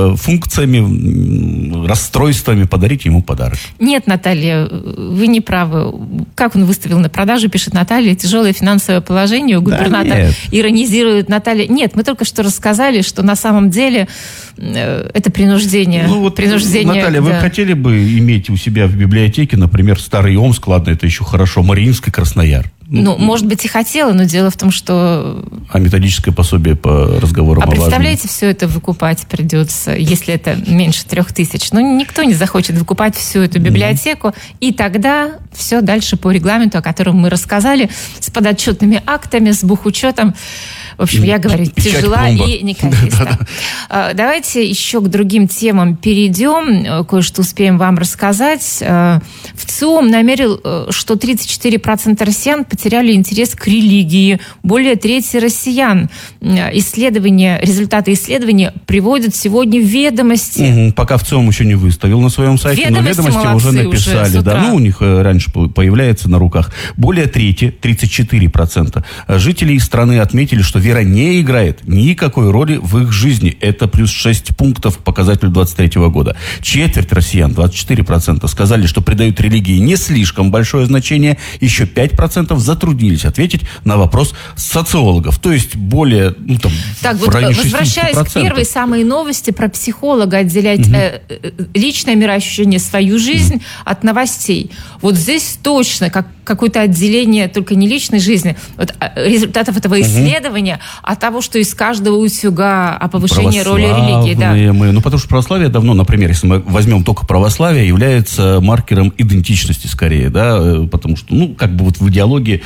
Speaker 8: функциями, расстройствами, подарить ему подарок.
Speaker 9: Нет, Наталья, вы не правы. Как он выставил на продажу, пишет Наталья, тяжелое финансовое положение у губернатора. Иронизирует Наталья. Нет, мы только что рассказали, что на самом деле это принуждение.
Speaker 8: Наталья, вы хотели бы иметь у себя в библиотеке, например, Старый Омск, ладно, это еще хорошо, Мариинск и Краснояр?
Speaker 9: Может быть, и хотела, но дело в том, что...
Speaker 8: А методическое пособие по разговорам о важном?
Speaker 9: Представляете, все это выкупать придется, если это меньше 3000. Никто не захочет выкупать всю эту библиотеку, и тогда все дальше по регламенту, о котором мы рассказали, с подотчетными актами, с бухучетом. В общем, я говорю, тяжела и неказиста. Давайте еще к другим темам перейдем. Кое-что успеем вам рассказать. ВЦИОМ намерил, что 34% россиян потеряли интерес к религии. Более трети россиян. Результаты исследования приводят сегодня в «Ведомости».
Speaker 8: Пока ВЦИОМ еще не выставил на своем сайте, но «Ведомости» уже написали. У них раньше появляется на руках. Более трети, 34% жителей страны отметили, что вера не играет никакой роли в их жизни. Это плюс 6 пунктов к показателю 2023 года. Четверть россиян, 24%, сказали, что придают религии не слишком большое значение. Еще 5% затруднились ответить на вопрос социологов. То есть более, в районе 60%.
Speaker 9: Возвращаясь к первой самой новости про психолога, отделять личное мироощущение, свою жизнь от новостей. Вот здесь точно, как какое-то отделение только не личной жизни, вот, результатов этого исследования, а того, что из каждого утюга о повышении роли религии. Да.
Speaker 8: Потому что православие давно, например, если мы возьмем только православие, является маркером идентичности скорее, да, потому что, в идеологии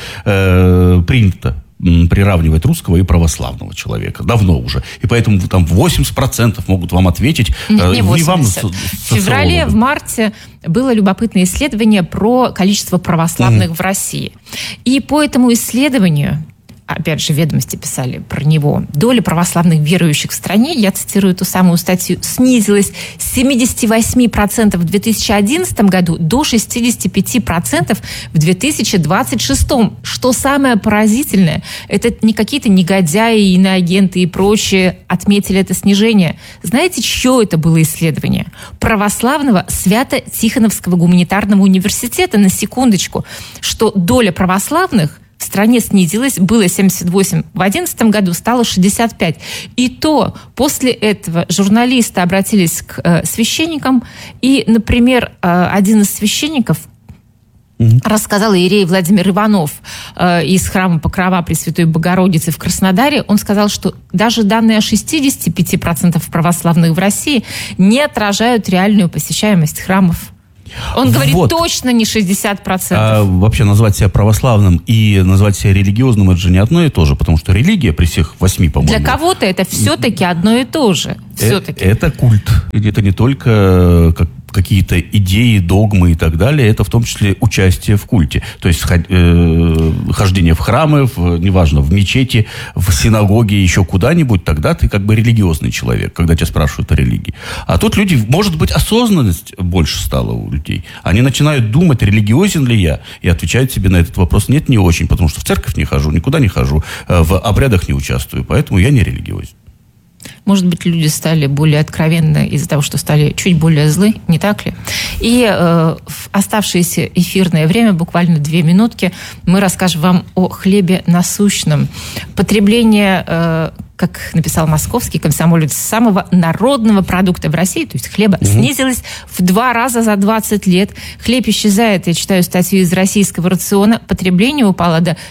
Speaker 8: принято приравнивать русского и православного человека. Давно уже. И поэтому там 80% могут вам ответить.
Speaker 9: Не 80%. В феврале, в марте было любопытное исследование про количество православных в России. И по этому исследованию, опять же, «Ведомости» писали про него, доля православных верующих в стране, я цитирую ту самую статью, снизилась с 78% в 2011 году до 65% в 2026. Что самое поразительное, это не какие-то негодяи, иноагенты и прочие отметили это снижение. Знаете, чье это было исследование? Православного Свято-Тихоновского гуманитарного университета, на секундочку, что доля православных в стране снизилась, было 78 в 2011 году, стало 65. И то после этого журналисты обратились к священникам, и, например, один из священников рассказал иерей Владимир Иванов из храма Покрова Пресвятой Богородицы в Краснодаре. Он сказал, что даже данные о 65% православных в России не отражают реальную посещаемость храмов. Он говорит, точно не 60%.
Speaker 8: А вообще назвать себя православным и назвать себя религиозным, это же не одно и то же, потому что религия при всех 8, по-моему...
Speaker 9: Для кого-то это все-таки одно и то же. Все-таки.
Speaker 8: Это культ. Это не только какие-то идеи, догмы и так далее, это в том числе участие в культе. То есть хождение в храмы, неважно, в мечети, в синагоге, еще куда-нибудь, тогда ты как бы религиозный человек, когда тебя спрашивают о религии. А тут люди, может быть, осознанность больше стала у людей. Они начинают думать, религиозен ли я, и отвечают себе на этот вопрос: нет, не очень, потому что в церковь не хожу, никуда не хожу, в обрядах не участвую, поэтому я не религиозен.
Speaker 9: Может быть, люди стали более откровенны из-за того, что стали чуть более злы, не так ли? И в оставшееся эфирное время, буквально 2 минутки, мы расскажем вам о хлебе насущном. Потребление, как написал московский комсомолец, самого народного продукта в России, то есть хлеба, снизилось в 2 раза за 20 лет. Хлеб исчезает, я читаю статью из российского рациона, потребление упало до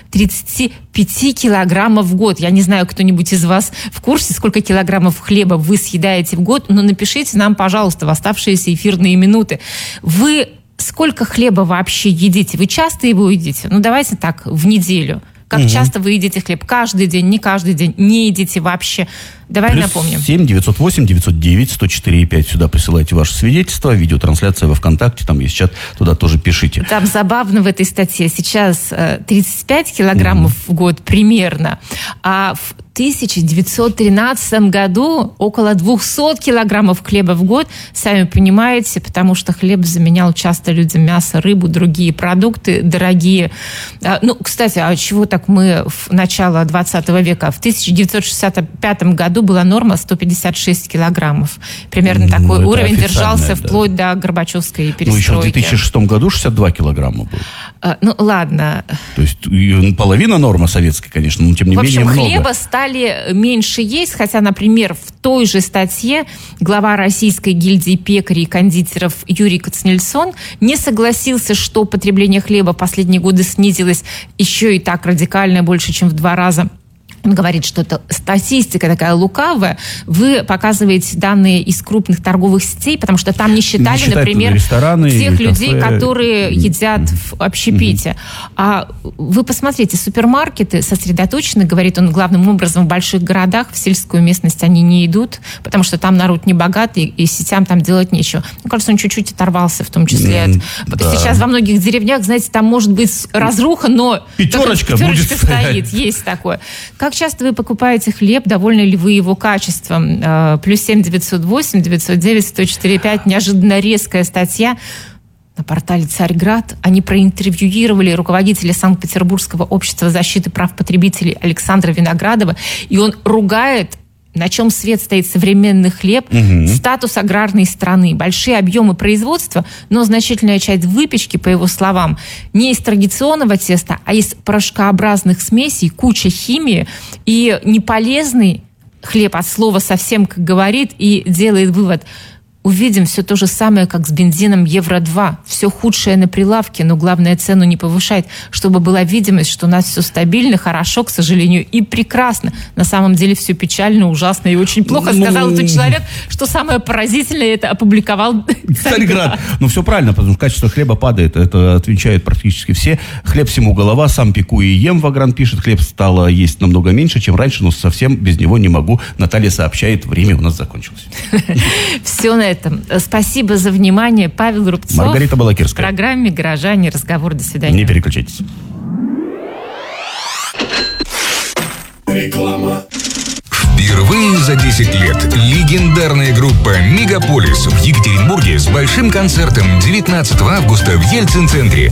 Speaker 9: 35 килограммов в год. Я не знаю, кто-нибудь из вас в курсе, сколько килограммов хлеба вы съедаете в год, но напишите нам, пожалуйста, в оставшиеся эфирные минуты. Вы сколько хлеба вообще едите? Вы часто его едите? Давайте так, в неделю. Как часто вы едите хлеб? Каждый день, не каждый день, не едите вообще. Давай напомним.
Speaker 8: 7 908 909 104 5. Сюда присылайте ваше свидетельство, видеотрансляция во ВКонтакте, там есть чат, туда тоже пишите.
Speaker 9: Там забавно в этой статье. Сейчас 35 килограммов в год примерно, а в 1913 году около 200 килограммов хлеба в год. Сами понимаете, потому что хлеб заменял часто людям мясо, рыбу, другие продукты дорогие. Кстати, а чего так мы в начало 20 века? В 1965 году была норма 156 килограммов. Примерно такой уровень держался вплоть до Горбачевской перестройки.
Speaker 8: Еще в 2006 году 62 килограмма было.
Speaker 9: Ладно.
Speaker 8: То есть половина нормы советской, конечно, но тем не менее много.
Speaker 9: В общем, хлеба стали меньше есть, хотя, например, в той же статье глава Российской гильдии пекарей и кондитеров Юрий Кацнельсон не согласился, что потребление хлеба в последние годы снизилось еще и так радикально, больше, чем в 2 раза. Он говорит, что это статистика такая лукавая. Вы показываете данные из крупных торговых сетей, потому что там не считали, например, тех людей, которые едят в общепите. А вы посмотрите, супермаркеты сосредоточены, говорит он, главным образом в больших городах, в сельскую местность они не идут, потому что там народ не богатый, и сетям там делать нечего. Мне кажется, он чуть-чуть оторвался, в том числе от... Сейчас во многих деревнях, знаете, там может быть разруха, но...
Speaker 8: Пятерочка будет
Speaker 9: стоит, есть такое. Как часто вы покупаете хлеб, довольны ли вы его качеством? +7 908 909 104 5. Неожиданно резкая статья на портале «Царьград». Они проинтервьюировали руководителя Санкт-Петербургского общества защиты прав потребителей Александра Виноградова, и он ругает, на чем свет стоит современный хлеб, статус аграрной страны, большие объемы производства, но значительная часть выпечки, по его словам, не из традиционного теста, а из порошкообразных смесей, куча химии и неполезный хлеб от слова совсем, как говорит, и делает вывод: увидим все то же самое, как с бензином Евро-2. Все худшее на прилавке, но главное цену не повышать, чтобы была видимость, что у нас все стабильно, хорошо, к сожалению, и прекрасно. На самом деле все печально, ужасно и очень плохо. Сказал этот человек, что самое поразительное, это опубликовал Царьград.
Speaker 8: Ну, все правильно, потому что качество хлеба падает. Это отвечают практически все. Хлеб всему голова, сам пеку и ем, Вагран пишет. Хлеб стало есть намного меньше, чем раньше, но совсем без него не могу. Наталья сообщает, время у нас закончилось.
Speaker 9: Все на этом. Спасибо за внимание. Павел Рубцов.
Speaker 8: Маргарита Балакирская.
Speaker 9: В программе «Горожане. Разговор». До свидания.
Speaker 8: Не переключайтесь.
Speaker 6: Реклама. Впервые за 10 лет легендарная группа «Мегаполис» в Екатеринбурге с большим концертом 19 августа в Ельцин-центре.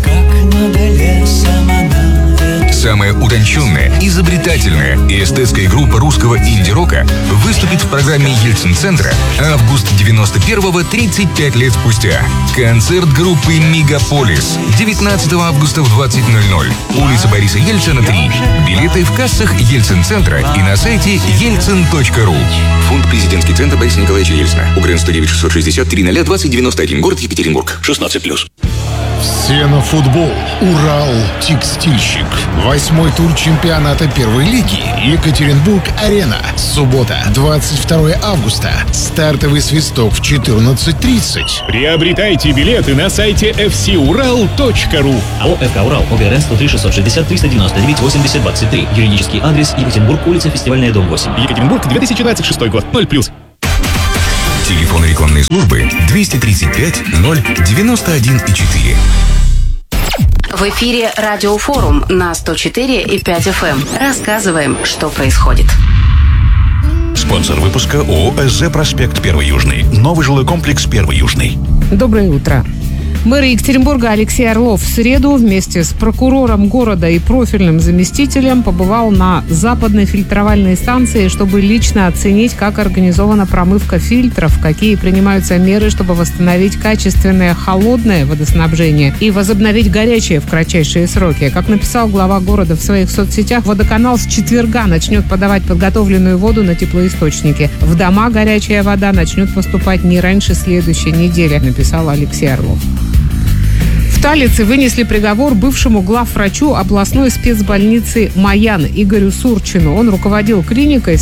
Speaker 6: Самая утонченная, изобретательная и эстетская группа русского инди-рока выступит в программе Ельцин-центра август 91-го 35 лет спустя. Концерт группы «Мегаполис» 19 августа в 20:00. Улица Бориса Ельцина, 3. Билеты в кассах Ельцин-центра и на сайте ельцин.ру.
Speaker 7: Фонд «Президентский центр Бориса Николаевича Ельцина». УГРН 109 660 300 город Екатеринбург. 16+.
Speaker 10: Все на футбол. Урал текстильщик. 8-й тур чемпионата первой лиги. Екатеринбург-Арена. Суббота, 22 августа. Стартовый свисток в 14:30.
Speaker 11: Приобретайте билеты на сайте fcural.ru.
Speaker 12: АО «ФК Урал». ОГРН 103 660 399 80 23. Юридический адрес: Екатеринбург, улица Фестивальная, дом 8.
Speaker 11: Екатеринбург, 2026 год. 0+.
Speaker 6: Телефон рекламной службы 235 091,4.
Speaker 13: В эфире Радиофорум на 104,5 FM. Рассказываем, что происходит.
Speaker 3: Спонсор выпуска ООО «СЗ Проспект 1 Южный». Новый жилой комплекс 1 Южный.
Speaker 14: Доброе утро. Мэр Екатеринбурга Алексей Орлов в среду вместе с прокурором города и профильным заместителем побывал на западной фильтровальной станции, чтобы лично оценить, как организована промывка фильтров, какие принимаются меры, чтобы восстановить качественное холодное водоснабжение и возобновить горячее в кратчайшие сроки. Как написал глава города в своих соцсетях, водоканал с четверга начнет подавать подготовленную воду на теплоисточники. В дома горячая вода начнет поступать не раньше следующей недели, написал Алексей Орлов. В Талице вынесли приговор бывшему главврачу областной спецбольницы «Маян» Игорю Сурчину. Он руководил клиникой с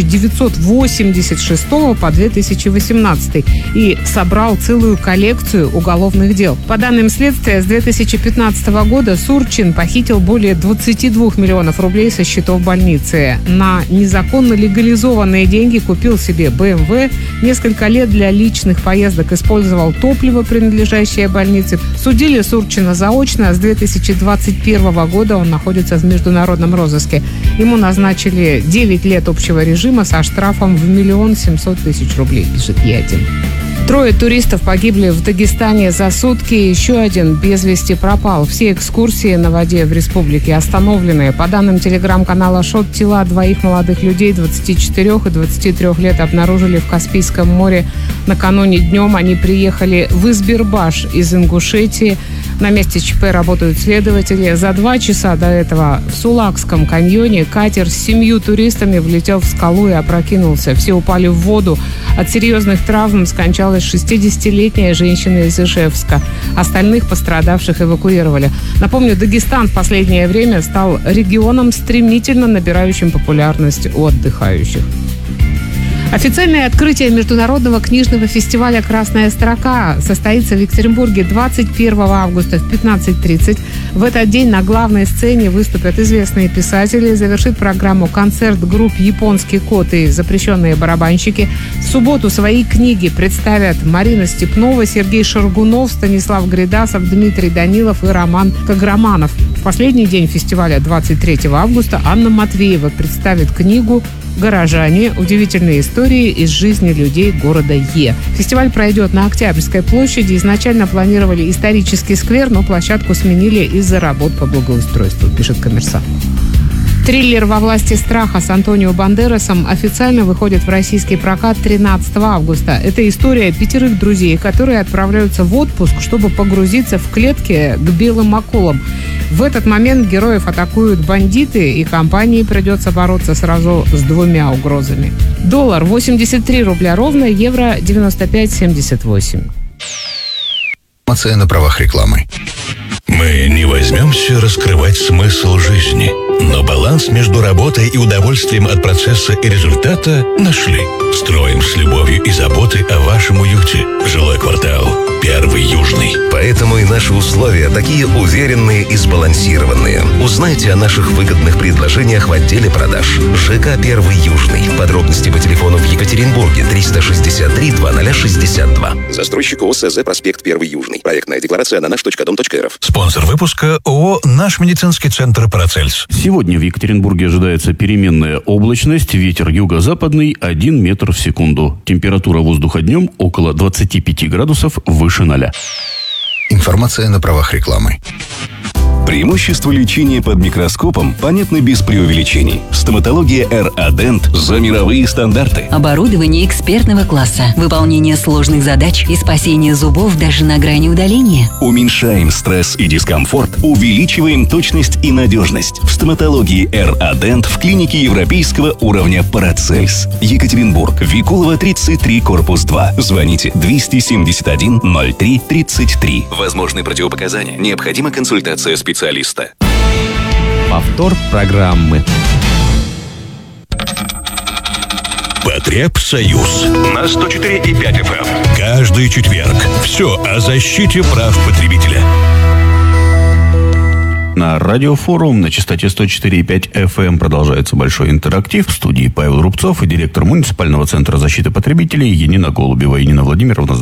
Speaker 14: 1986 по 2018 и собрал целую коллекцию уголовных дел. По данным следствия, с 2015 года Сурчин похитил более 22 миллионов рублей со счетов больницы. На незаконно легализованные деньги купил себе БМВ, несколько лет для личных поездок использовал топливо, принадлежащее больнице. Судили Сурчина заочно. С 2021 года он находится в международном розыске. Ему назначили 9 лет общего режима со штрафом в 1 700 000 рублей, пишет Е1. 3 туристов погибли в Дагестане за сутки, еще один без вести пропал. Все экскурсии на воде в республике остановлены. По данным телеграм-канала «Шот», тела 2 молодых людей 24 и 23 лет обнаружили в Каспийском море. Накануне днем они приехали в Избербаш из Ингушетии. На месте ЧП работают следователи. За 2 часа до этого в Сулакском каньоне катер с 7 туристами влетел в скалу и опрокинулся. Все упали в воду. От серьезных травм скончалась 60-летняя женщина из Ижевска. Остальных пострадавших эвакуировали. Напомню, Дагестан в последнее время стал регионом, стремительно набирающим популярность у отдыхающих. Официальное открытие международного книжного фестиваля «Красная строка» состоится в Екатеринбурге 21 августа в 15:30. В этот день на главной сцене выступят известные писатели. Завершит программу концерт групп «Японский кот» и «Запрещенные барабанщики». В субботу свои книги представят Марина Степнова, Сергей Шаргунов, Станислав Гридасов, Дмитрий Данилов и Роман Каграманов. В последний день фестиваля, 23 августа, Анна Матвеева представит книгу «Горожане. Удивительные истории из жизни людей города Е». Фестиваль пройдет на Октябрьской площади. Изначально планировали исторический сквер, но площадку сменили из-за работ по благоустройству, пишет «Коммерсант». Триллер «Во власти страха» с Антонио Бандерасом официально выходит в российский прокат 13 августа. Это история 5 друзей, которые отправляются в отпуск, чтобы погрузиться в клетки к белым акулам. В этот момент героев атакуют бандиты, и компании придется бороться сразу с 2 угрозами. Доллар 83 рубля ровно, евро 95,78.
Speaker 5: Информация на правах рекламы.
Speaker 15: Мы не возьмемся раскрывать смысл жизни, но баланс между работой и удовольствием от процесса и результата нашли. Строим с любовью и заботой о вашем уюте. Жилой квартал «Первый Южный».
Speaker 5: Поэтому и наши условия такие уверенные и сбалансированные. Узнайте о наших выгодных предложениях в отделе продаж. ЖК «Первый Южный». Подробности по телефону в Екатеринбурге 363 2062.
Speaker 16: Застройщик ООО СЗ «Проспект Первый Южный». Проектная декларация на наш.дом.рф.
Speaker 15: Спонсор выпуска ООО «Наш медицинский центр Парацельс».
Speaker 8: Сегодня в Екатеринбурге ожидается переменная облачность, ветер юго-западный 1 метр в секунду. Температура воздуха днем около 25 градусов выше 0.
Speaker 5: Информация на правах рекламы.
Speaker 3: Преимущества лечения под микроскопом понятны без преувеличений. Стоматология R-Adent за мировые стандарты.
Speaker 17: Оборудование экспертного класса, выполнение сложных задач и спасение зубов даже на грани удаления.
Speaker 3: Уменьшаем стресс и дискомфорт, увеличиваем точность и надежность. В стоматологии R-Adent в клинике европейского уровня Парацельс. Екатеринбург, Викулова, 33, корпус 2. Звоните 271 03 33. Возможны противопоказания. Необходима консультация специалиста.
Speaker 18: Повтор программы.
Speaker 15: Потребсоюз на 104,5 FM. Каждый четверг. Все о защите прав потребителя.
Speaker 8: На радиофорум на частоте 104,5 FM продолжается большой интерактив. В студии Павел Рубцов и директор муниципального центра защиты потребителей Янина Голубева. Янина Владимировна,